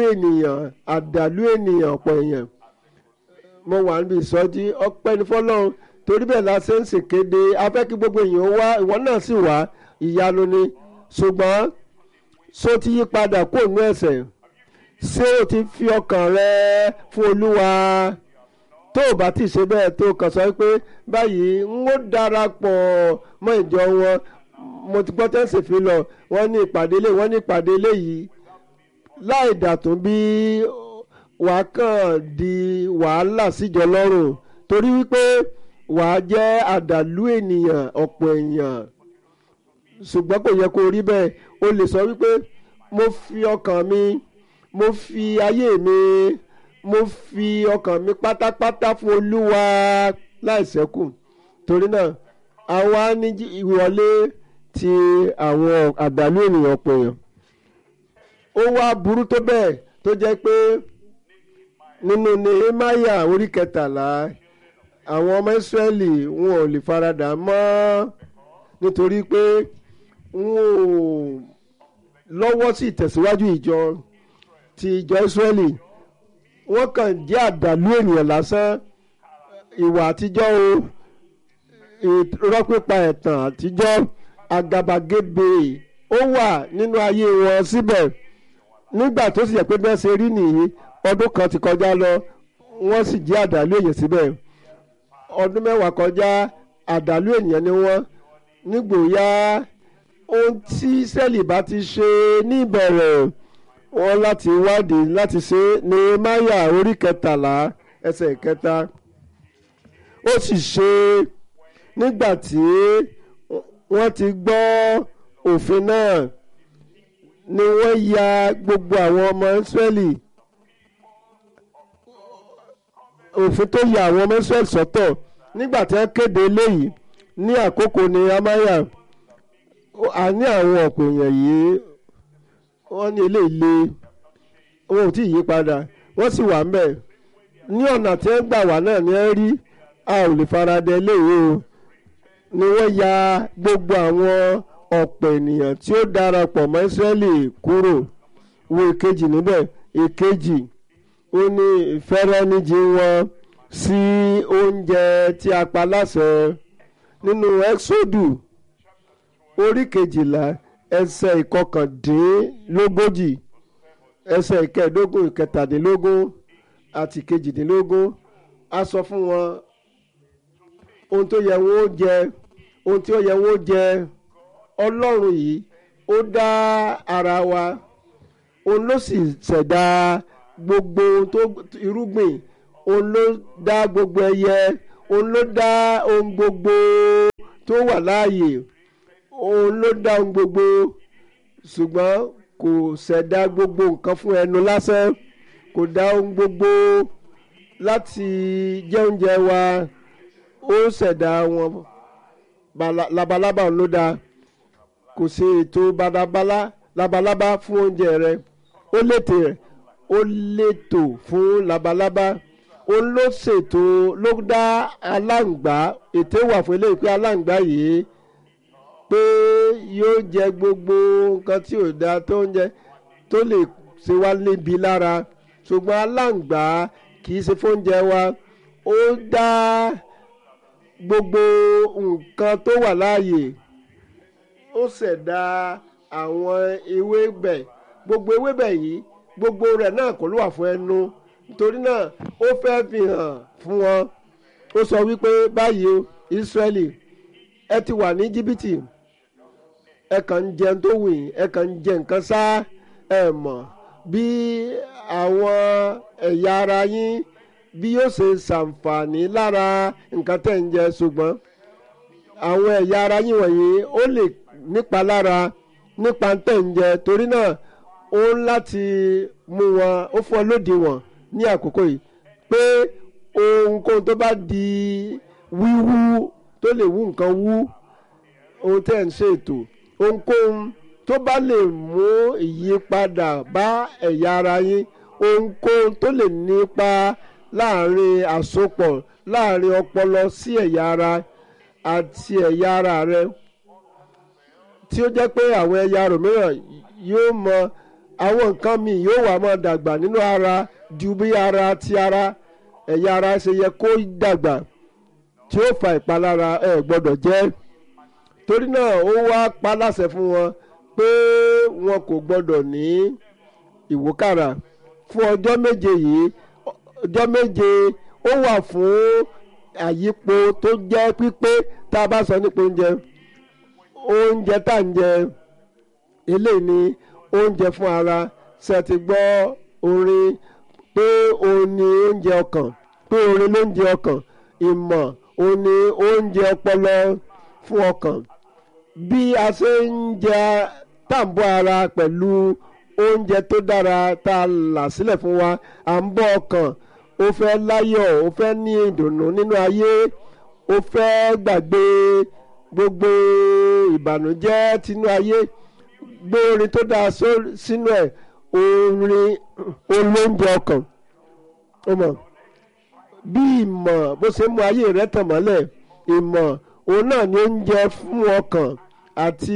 ènìyàn ọ̀pọ̀ èèyàn. Mo wà níbi ìsọjí, ọpẹ́ ní fọ́lọ́run, torí bẹ́ẹ̀ la ṣe ń ṣèkéde, a fẹ́ kí gbogbo èèyàn wá, ìwọ náà sì wá, ìyanu ni. Ṣùgbọ́n ṣó ti yí padà kúrò nínú ẹ̀ṣẹ̀? Ṣé o ti fi ọkàn rẹ fún Olúwa? Tó o bá ti ṣe bẹ́ẹ̀, tó o kàn sọ pé báyìí n ó darapọ̀ mọ́ ìjọ wọn, mo ti gbọ́ tẹ́sí fi lọ, wọ́n ní ìpàdé lé, wọ́n ní ìpàdé lé yìí, láì dàtún bí wàá kàn di wàhálà síjọ lọ́rùn, torí wípé wàá jẹ́ àdàlú ènìyàn ọ̀pọ̀ èèyàn. Ṣùgbọ́n kò yẹ kó rí bẹ́ẹ̀. O lè sọ wípé mo fi ọkàn mi, mo fi ayé mi, mo fi ọkàn mi pátápátá fún Olúwa láìṣẹ́kù. Torí náà àwa ní ìwọlé ti àwọn àdàlú ènìyàn ọ̀pọ̀ èèyàn. Ó wá burú tó bẹ́ẹ̀ tó jẹ́ pé nínú Nehemiah orí 13, àwọn ọmọ Ísírẹ́lì wọn ò lè faradà mọ́, nítorí pé wọn ò lọ́wọ́ sí ìtẹ̀síwájú ìjọ Ísírẹ́lì. Wọ́n kàn jẹ́ àdàlú ènìyàn lásán. Ìwà àtijọ́ o, irọ́ pípa, ẹ̀tàn àtijọ́, àgàbàgebè ó wà nínú ayé wọn síbẹ̀. Nígbà tó sì yẹ pé bẹ́ẹ̀ ṣe rí nìyí, ọdún kan ti kọjá lọ, wọ́n sì jẹ́ àdàlú èèyàn síbẹ̀. Ọdún 10 kọjá, àdàlú ènìyàn ni wọ́n. Nígbòóyá ohun tí Ísírẹ́lì bá ti ṣe ní ìbẹ̀rẹ̀ wọn láti wádìí láti ṣe. Nehemiah orí 13 ẹsẹ̀ 3. Ó sì ṣe nígbà tí wọ́n ti gbọ́ òfin náà ni wọ́n ya gbogbo àwọn ọmọ Ísírẹ́lì, òfin tó ya àwọn ọmọ Ísírẹ́lì sọ́tọ̀. Nígbà tí wọ́n kéde eléyìí ní àkókò Nehemiah, a ní àwọn ọ̀pọ̀ èèyàn yìí, wọ́n ní eléyìí, wọn ò tí ì yí padà, wọ́n sì wà ńbẹ̀. Ní ọ̀nà tí wọ́n gbà wá náà ni wọ́n rí, a ò lè faradà eléyìí o. Ni wọ́n ya gbogbo àwọn ọ̀pọ̀ ènìyàn tí ó darapọ̀ mọ́ Ísírẹ́lì kúrò. Wo ìkejì níbẹ̀. Ìkejì ó ní ìfẹ́rẹ́níjì wọn sí oúnjẹ tí a pa láṣẹ. Nínú Ẹ́ksódù orí 12 ẹsẹ̀ 19, ẹsẹ̀ 15, 17 àti 18, a sọ fún wọn ohun tó yẹ wọ́n ó jẹ, ohun tí ó yẹ wọ́n ó jẹ. Ọlọ́run yìí ó dá ara wa, òun ló sì ṣẹ̀dá gbogbo ohun tó irúgbìn, òun ló dá gbogbo ẹyẹ, òun ló dá ohun gbogbo tó wà láàyè, òun ló dá ohun gbogbo, ṣùgbọ́n kò ṣẹ̀dá gbogbo nǹkan fún ẹnu lásán, kò dá ohun gbogbo láti jẹ oúnjẹ wa, ó ṣẹ̀dá wọn. Labalábá ló dá, kò ṣe ètò labalábá fún oúnjẹ rẹ, ó létè rẹ̀, ó létò fún labalábá, ó ló ṣètò ló dá aláǹgbá. Ète wà fún eléyìí pé aláǹgbá yìí pé yóò jẹ gbogbo nǹkan tí ò dáa tó ń jẹ tó lè ṣe wá níbi lára, ṣùgbọ́n aláǹgbá kì í ṣe fóúnjẹ wa, ó dá gbogbo nǹkan tó wà láàyè, ó ṣẹ̀dá àwọn ewébẹ̀, gbogbo ewébẹ̀ yìí gbogbo rẹ̀ náà kò ló wà fún ẹnu, nítorí náà ó fẹ́ fi hàn fún wọn. Ó sọ wípé báyìí o Ísírẹ́lì, ẹ ti wà ní Íjíbítì, ẹ kàn ń jẹun tó wù yín, ẹ kàn ń jẹ nǹkan sá, ẹ mọ̀ bí àwọn ẹ̀yà ara yín bí yóò ṣe ṣàǹfààní lára nǹkan tẹ̀ ń jẹ, ṣùgbọ́n àwọn ẹ̀yà ara yín wọ̀nyí ó lè nípa lára nípa tẹ̀ ń jẹ, torí náà ó ń láti mú wọn, ó fún ọ lódiwọ̀n ní àkókò yìí pé ohunkóhun tó bá di wíwú tó lè wú nǹkan wú, ohun tẹ̀ ń ṣètò, ohunkóhun tó bá lè mú ìyípadà bá ẹ̀yà ara yín, ohunkóhun tó lè nípa láàrin àsopọ̀ láàrin ọpọlọ sí ẹ̀yà ara àti ẹ̀yà ara rẹ, tí ó jẹ́ pé àwọn ẹ̀yà ara mìíràn yóò mọ àwọn nǹkan míì yóò wá máa dàgbà nínú ara ju bí ara ti ara ẹ̀yà ara ṣe yẹ kó dàgbà, tí ó fa ìpalára ẹ gbọ́dọ̀ jẹ́. Torí náà ó wá pa láṣẹ fún wọn pé wọn kò gbọ́dọ̀ ní ìwúkàrà fún ọjọ́ méje yìí. Ọjọ́ méje ó wà fún àyípo tó jẹ́ pípé. Tá a bá sọ nípa oúnjẹ tá à ń jẹ, eléyìí ni oúnjẹ fún ara. Ṣé ẹ ti gbọ́ orin pé òun ni oúnjẹ ọkàn, pé orin ló ń jẹ ọkàn, ìmọ̀ òun ni oúnjẹ ọpọlọ fún ọkàn. Bí a ṣe ń jẹ tàǹbọ̀ ara pẹ̀lú oúnjẹ tó dára tá a là sílẹ̀ fún wa, à ń bọ́ ọkàn. Ó fẹ́ láyọ̀, ó fẹ́ ní ìdùnnú nínú ayé, ó fẹ́ gbàgbé gbogbo ìbànújẹ́ tinú ayé, gbé orin tó dáa sínú ẹ̀, orin olóúnjẹ ọkàn. Ó mọ̀ bí ìmọ̀ bó ṣe mú ayé rẹ̀ tàn mọ́lẹ̀, ìmọ̀ òun náà ni oúnjẹ fún ọkàn. Àti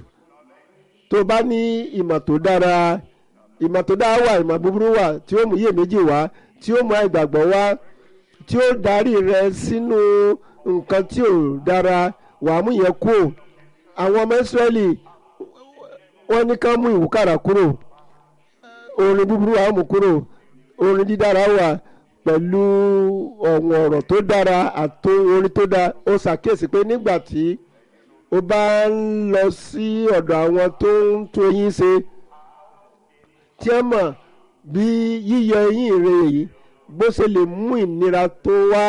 tó bá ní ìmọ̀ tó dára, ìmọ̀ tó dára wà, ìmọ̀ búburú wà tí ó mú iyèméjì wá, tí ó mú àìgbàgbọ́ wá, tí ó darí rẹ sínú nǹkan tí ò dára, wàá mú yẹn kúrò. Àwọn ọmọ Ísírẹ́lì wọ́n ní ká mú ìwúkàrà kúrò, orin búburú wà mú kúrò, orin dídára wà pẹ̀lú ọ̀wọ̀n ọ̀rọ̀ tó dára àti orin tó dáa. Ó ṣàkíyèsí pé nígbà tí o bá ń lọ sí ọ̀dọ̀ àwọn tó ń tún eyín ṣe, tí ẹ mọ̀ bí yíyọ eyín rẹ yìí bó ṣe lè mú ìnira tó wá,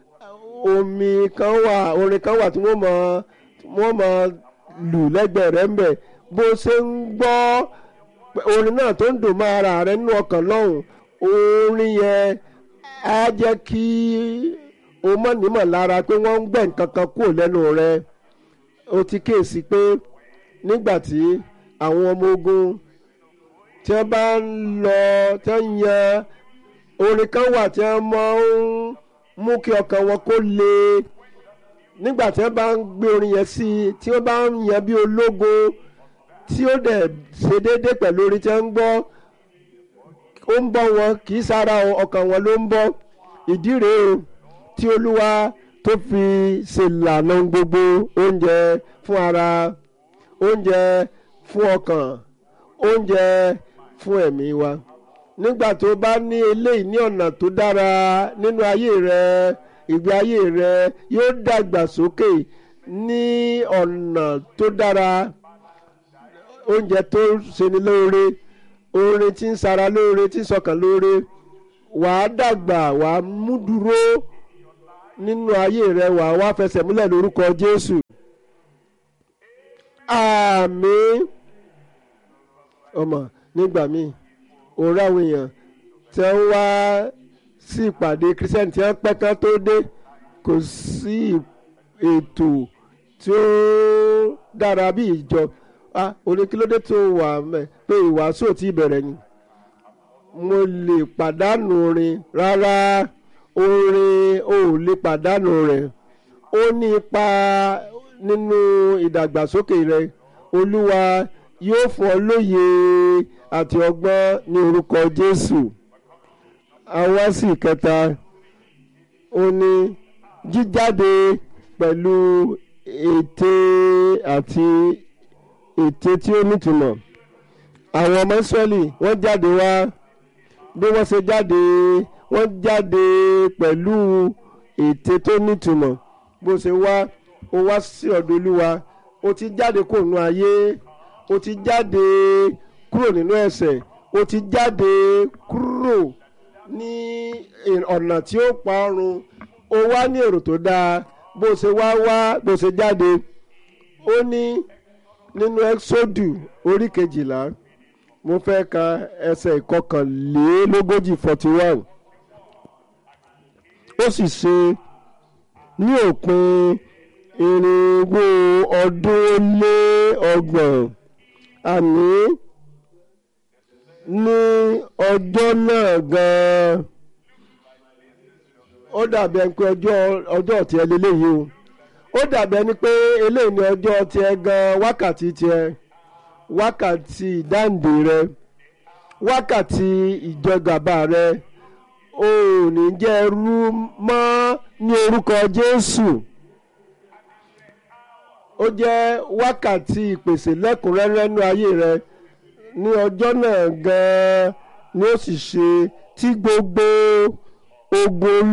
orin kan wà tí wọ́n mọ̀ lù lẹ́gbẹ̀ẹ́ rẹ̀ ń bẹ̀, bó ṣe ń gbọ́ orin náà tó ń dùn mọ́ ara rẹ̀ nínú ọkàn lọ́hùn, orin yẹn á jẹ́ kí o mọ̀ nímọ̀ lára pé wọ́n ń gbẹ̀ nǹkan kan kúrò lẹ́nu rẹ̀. O ti kíyèsí pé nígbà tí àwọn ọmọ ogun tí wọ́n bá ń lọ tí wọ́n yan orin kan wà tí wọ́n mọ̀ ń mú kí ọkàn wọn kó le, nígbà tí wọ́n bá ń gbé orin yẹn sí i, tí wọ́n bá ń yan bí ológo tí ó dẹ̀ ṣe déédéé pẹ̀lú orin tí wọ́n ń gbọ́, ó ń bọ́ wọn, kì í sára ọkàn wọn ló ń bọ́. Ìdí rèé o tí Olúwa tó fi ṣèlànà gbogbo oúnjẹ fún ara, oúnjẹ fún ọkàn, oúnjẹ fún ẹ̀mí wa. Nígbà tó bá ní eléyìí ní ọ̀nà tó dára nínú ayé rẹ, ìgbé ayé rẹ yóò dàgbà sókè ní ọ̀nà tó dára, oúnjẹ tó ṣeni lóore, oore tí ń sara lóore tí ń sọkàn lóore wàá dàgbà wàá mú dúró nínú ayé rẹ wàá wá fẹsẹ̀ múlẹ̀ lórúkọ Jésù. Àmín. Ọmọ nígbà míì òun ráwọn èèyàn tí wọ́n wá sí ìpàdé Christian tí wọ́n pẹ́ kán tó dé kò sí ètò tí ó dára bí ìjọ oníkílódé tó wà mẹ́ pé ìwàásù ò tí ì bẹ̀rẹ̀ ni mo lè pàdánù orin rárá orin ò lè pàdánù rẹ̀ ó ní ipa nínú ìdàgbàsókè rẹ̀ Olúwa yóò fún ọ lóye àti ọgbọ́n ní orúkọ Jésù. Àwa sì kẹta ó ní jíjáde pẹ̀lú ète àti ète tí ó nítumọ̀. Àwọn ọmọ Ísírẹ́lì wọ́n jáde wá bí wọ́n ṣe jáde wọ́n jáde pẹ̀lú ète tó nítumọ̀. Bó ṣe wá ó wá sí ọ̀dọ̀ Olúwa ó ti jáde kúrò nínú ayé ó ti jáde kúrò nínú ẹ̀ṣẹ̀ ó ti jáde kúrò ní ọ̀nà tí ó pa ọrùn ó wá ní èrò tó dáa bó ṣe wá bó ṣe jáde ó ní nínú Ẹ́kísódù orí 12 mo fẹ́ ka ẹsẹ̀ 41 41 ó sì ṣe ní òpin irinwó ọdún lé ọgbọ̀n àní ní ọjọ́ náà gan-an ó dàbí ẹni pé ọjọ́ tiẹ̀ lélẹ́yìí o ó dàbí ẹni pé eléyìí ni ọjọ́ tiẹ̀ gan-an wákàtí tiẹ̀ wákàtí ìdáǹdè rẹ wákàtí ìjọgàba rẹ ò ní jẹ́ ẹrú mọ́ ní orúkọ Jésù. Ó jẹ́ wákàtí ìpèsè lẹ́kùnrẹ́rẹ́ nínú ayé rẹ ní ọjọ́ náà gan-an ni ó sì ṣe tí gbogbo ogun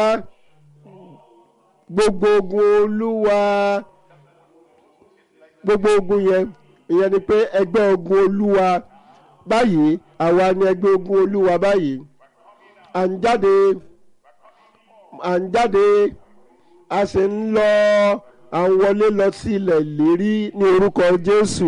ìyẹn ni pé ẹgbẹ́ ogun Olúwa báyìí àwa ni ẹgbẹ́ ogun Olúwa báyìí à ń jáde a sì ń lọ à ń wọlé lọ sí ilẹ̀ ìlérí ní orúkọ Jésù.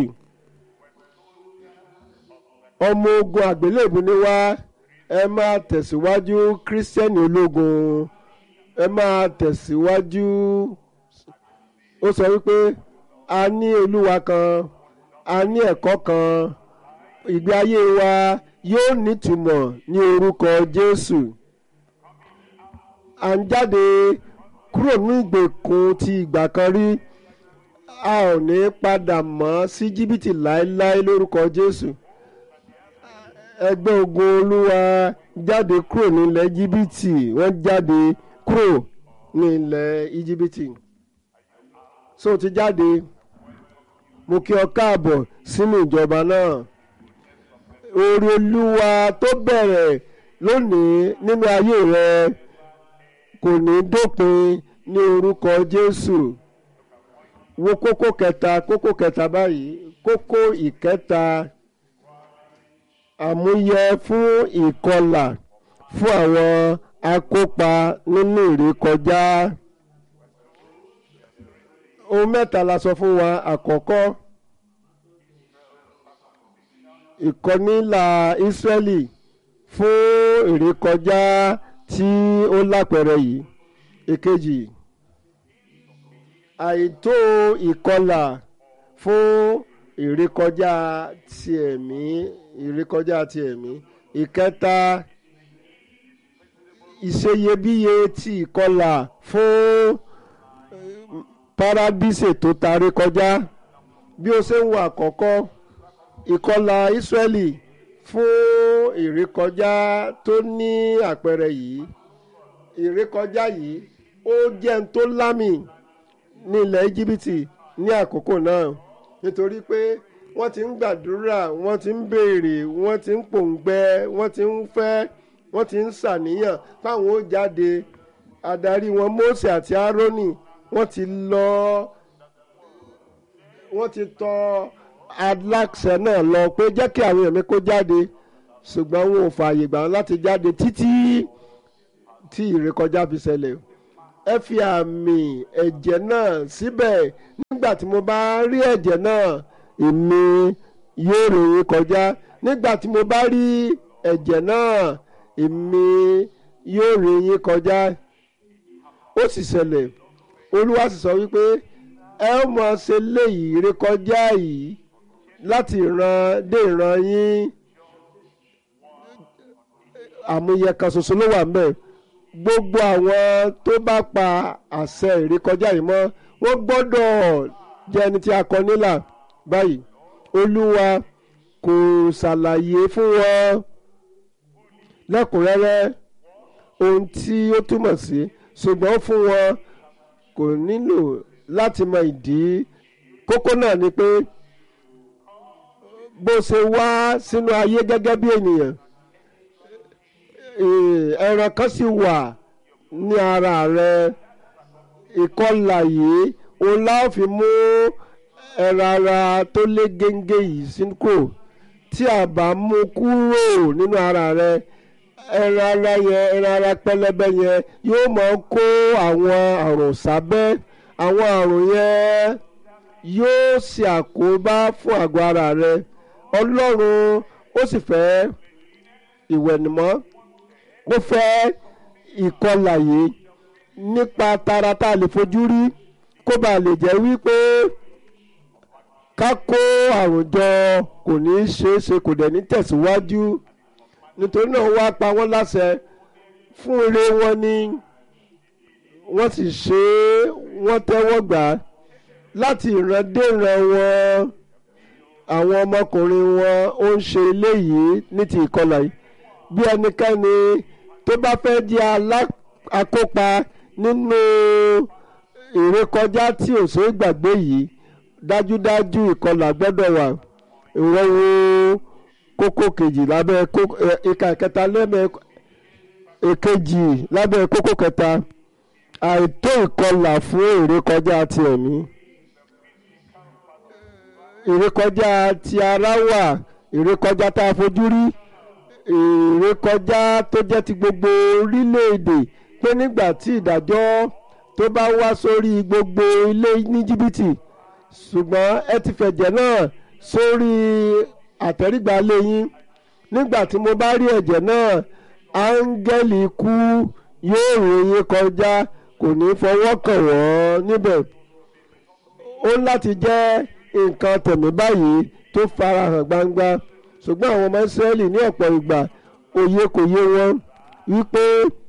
Ọmọ ogun àgbélébùú ni wá ẹ máa tẹ̀síwájú kírísítẹ́nì ológun ẹ máa tẹ̀síwájú. Ó sọ wípé a ní Olúwa kan a ní ẹ̀kọ́ kan ìgbé ayé wa yóò nítumọ̀ ní orúkọ Jésù. À ń jáde kúrò ní ìgbèkùn ti ìgbà kan rí a ò ní padà mọ́ sí Íjíbítì láéláé lórúkọ Jésù. Ẹgbẹ́ ogun Olúwa jáde kúrò nílẹ̀ Íjíbítì wọ́n jáde kúrò nílẹ̀ Íjíbítì. So ti jáde mo kí ọ káàbọ̀ sínú ìjọba náà. Oore Olúwa tó bẹ̀rẹ̀ lónìí nínú ayé rẹ kò ní dópin ní orúkọ Jésù. Wo kókó kẹta báyìí kókó ìkẹta àmúyẹ fún ìkọlà fún àwọn akópa nínú ìrékọjá. Ohun mẹ́ta la sọ fún wa. Àkọ́kọ́ ìkọnílà Ísírẹ́lì fún ìrékọjá tí ó lápẹẹrẹ yìí. Èkejì àìtó ìkọlà fún ìrékọjá ti ẹ̀mí. Ìkẹta ìṣeyebíye ti ìkọlà fún paradíṣe tó tarí kọjá. Bí ó ṣe ń wo àkọ́kọ́ ìkọlà Ísírẹ́lì fún ìrékọjá tó ní àpẹẹrẹ yìí. Ìrékọjá yìí ó jẹ́ n tó lámì ní ilẹ̀ Íjíbítì ní àkókò náà nítorí pé wọ́n ti ń gbàdúrà wọ́n ti ń béèrè wọ́n ti ń pòǹgbẹ wọ́n ti ń fẹ́ wọ́n ti ń ṣàníyàn fáwọn ó jáde. Adarí wọn Mósè àti Árónì wọ́n ti tọ̀ aláṣẹ náà lọ pé jẹ́ kí àwọn èèyàn mi kó jáde ṣùgbọ́n wọn ò fààyè gbà wọ́n láti jáde títí tí ìrékọjá fi ṣẹlẹ̀. Ẹ fi àmì ẹ̀jẹ̀ náà síbẹ̀. Nígbà tí mo bá rí ẹ̀jẹ̀ náà èmi yóò ré yín kọjá. Nígbà tí mo bá rí ẹ̀jẹ̀ náà èmi yóò ré yín kọjá. Ó sì ṣẹlẹ̀. Olúwa sì sọ wípé ẹ ó máa ṣe léyìí ìrékọjá yìí láti ìran dé ìran yín. Àmúyẹ kan ṣoṣo ló wà ńbẹ̀. Gbogbo àwọn tó bá pa àṣẹ ìrékọjá yìí mọ́ wọ́n gbọ́dọ̀ jẹ́ ẹni tí a kọ nílà. Báyìí Olúwa kò ṣàlàyé fún wọn lẹ́kùnrẹ́rẹ́ ohun tí ó túmọ̀ sí, ṣùgbọ́n fún wọn kò nílò láti mọ ìdí. Kókó náà ni pé bó ṣe wá sínú ayé gẹ́gẹ́ bí ènìyàn, ẹran kan sì wà ní ara rẹ. Ìkọlà yìí òun láò fi mú ẹran ara tó lé géńgé yìí sínkù. Tí a bá mú kúrò nínú ara rẹ, ẹran ara yẹn, ẹran ara pẹlẹbẹ yẹn yóò máa kó àwọn àrùn sábẹ́. Àwọn àrùn yẹn yóò ṣe àkóbá fún àgọ́ ara rẹ. Ọlọ́run ó sì fẹ́ ìwẹ̀nùmọ́. Ó fẹ́ ìkọlà yìí nípa tara tá a lè fojú rí, kó bàa lè jẹ́ wípé ká kó àrùn jọ kò ní í ṣeé ṣe, kò dẹ̀ ní tẹ̀síwájú. Nítorí náà wá pa wọ́n láṣẹ fún ire wọn ni wọ́n sì ṣe é, wọ́n tẹ́wọ́ gbà á láti ìran dé ìran wọn. Àwọn ọmọkùnrin wọn ó ń ṣe eléyìí ní ti ìkọlà yìí. Bí ẹnikẹ́ni tó bá fẹ́ jẹ́ akópa nínú ìrékọjá tí ò ṣeé gbàgbé yìí, dájúdájú ìkọlà gbọ́dọ̀ wà. Ìwọ wo kókó kejì lábẹ́ ìka kẹta lẹ́mẹ̀ èkejì lábẹ́ kókó kẹta. Àìtó ìkọlà fún ìrékọjá ti ẹ̀mí. Ìrékọjá ti ara wà, ìrékọjá tá a fojú rí, ìrékọjá tó jẹ́ ti gbogbo orílẹ̀-èdè. Pé nígbà tí ìdájọ́ tó bá wá sórí gbogbo ilé ní Íjíbítì, ṣùgbọ́n ẹ ti fẹ̀jẹ̀ náà sórí àtẹ́rígbà ilé yín. Nígbà tí mo bá rí ẹ̀jẹ̀ náà, áńgẹ́lì ikú yóò ré yín kọjá, kò ní fọwọ́ kàn wọ́n níbẹ̀. Ó láti jẹ́ nǹkan tẹ̀mí báyìí tó farahàn gbangba. Ṣùgbọ́n àwọn ọmọ Ísírẹ́lì ní ọ̀pọ̀ ìgbà òye kò yé wọn wípé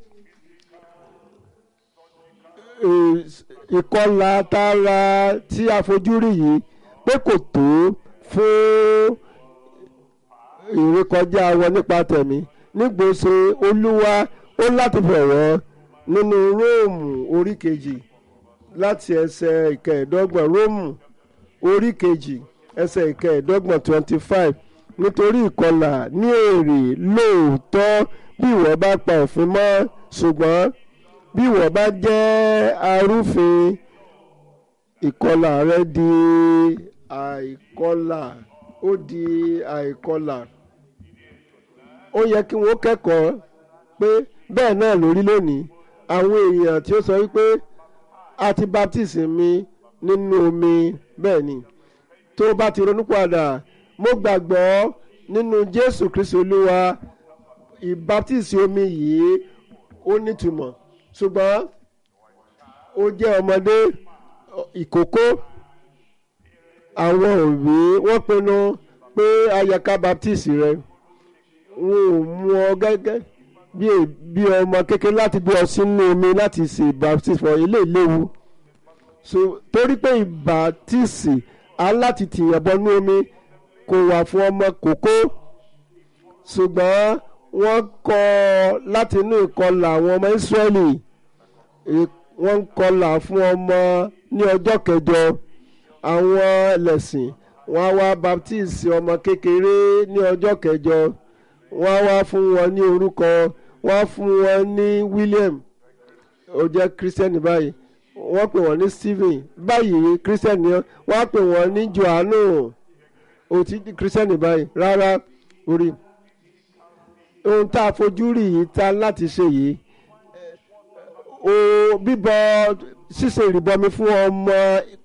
ìkọlà tara tí a fojú rí yìí pé kò tó fún ìrékọjá wọn nípa tẹ̀mí. Nígbòsè Olúwa ó láti fọ̀rọ̀ nínú Róòmù orí kejì láti ẹsẹ̀ ìkẹẹ̀ẹ́dọ́gbọ̀n. Róòmù orí kejì ẹsẹ̀ ìkẹẹ̀ẹ́dọ́gbọ̀n 25. Nítorí ìkọlà ní èrè lóòótọ́ bí ìwọ bá pa òfin mọ́, ṣùgbọ́n bí ìwọ bá jẹ́ arúfin, ìkọlà rẹ di àìkọlà. Ó di àìkọlà. Ó yẹ kí wọ́n kẹ́kọ̀ọ́ pé bẹ́ẹ̀ náà lórí lónìí. Àwọn èèyàn tí ó sọ wípé a ti baptisi mi nínú omi, bẹ́ẹ̀ ni tó bá ti ronúpìwàdà, mo gbàgbọ́ nínú Jésù Kristi Olúwa, ìbátísì omi yìí ó nítumọ̀. Ṣùgbọ́n ó jẹ́ ọmọdé ìkókó. Àwọn òbí wọ́n pinnu pé ayẹka baptisi rẹ. Wọn ò mú ọ gẹ́gẹ́ bí ọmọ kékeré láti gbé ọ sínú omi láti ṣe baptisi fún ilé ìléwu. Torí pé ìbátísì aláti tìyàn bọnú omi kò wà fún ọmọ kókó. Ṣùgbọ́n wọ́n kọ́ láti inú ìkọlà àwọn ọmọ Ísírẹ́lì. Wọ́n ń kọlà fún ọmọ ní ọjọ́ kẹjọ. Àwọn ẹlẹ́sìn wọ́n á wá baptisi ọmọ kékeré ní ọjọ́ kẹjọ. Wọ́n á wá fún wọn ní orúkọ. Wọ́n á fún wọn ní William, ó jẹ́ Christian báyìí. Wọ́n pè wọ́n ní Stephen, báyìí Christian ni wọ́n á pè wọ́n ní Johannu, ó ti Christian báyìí. Rárá, orí ohun tá a fojú rí yìí ta láti ṣe yìí o bíbọ ṣíṣe ìrìbọmi fún ọmọ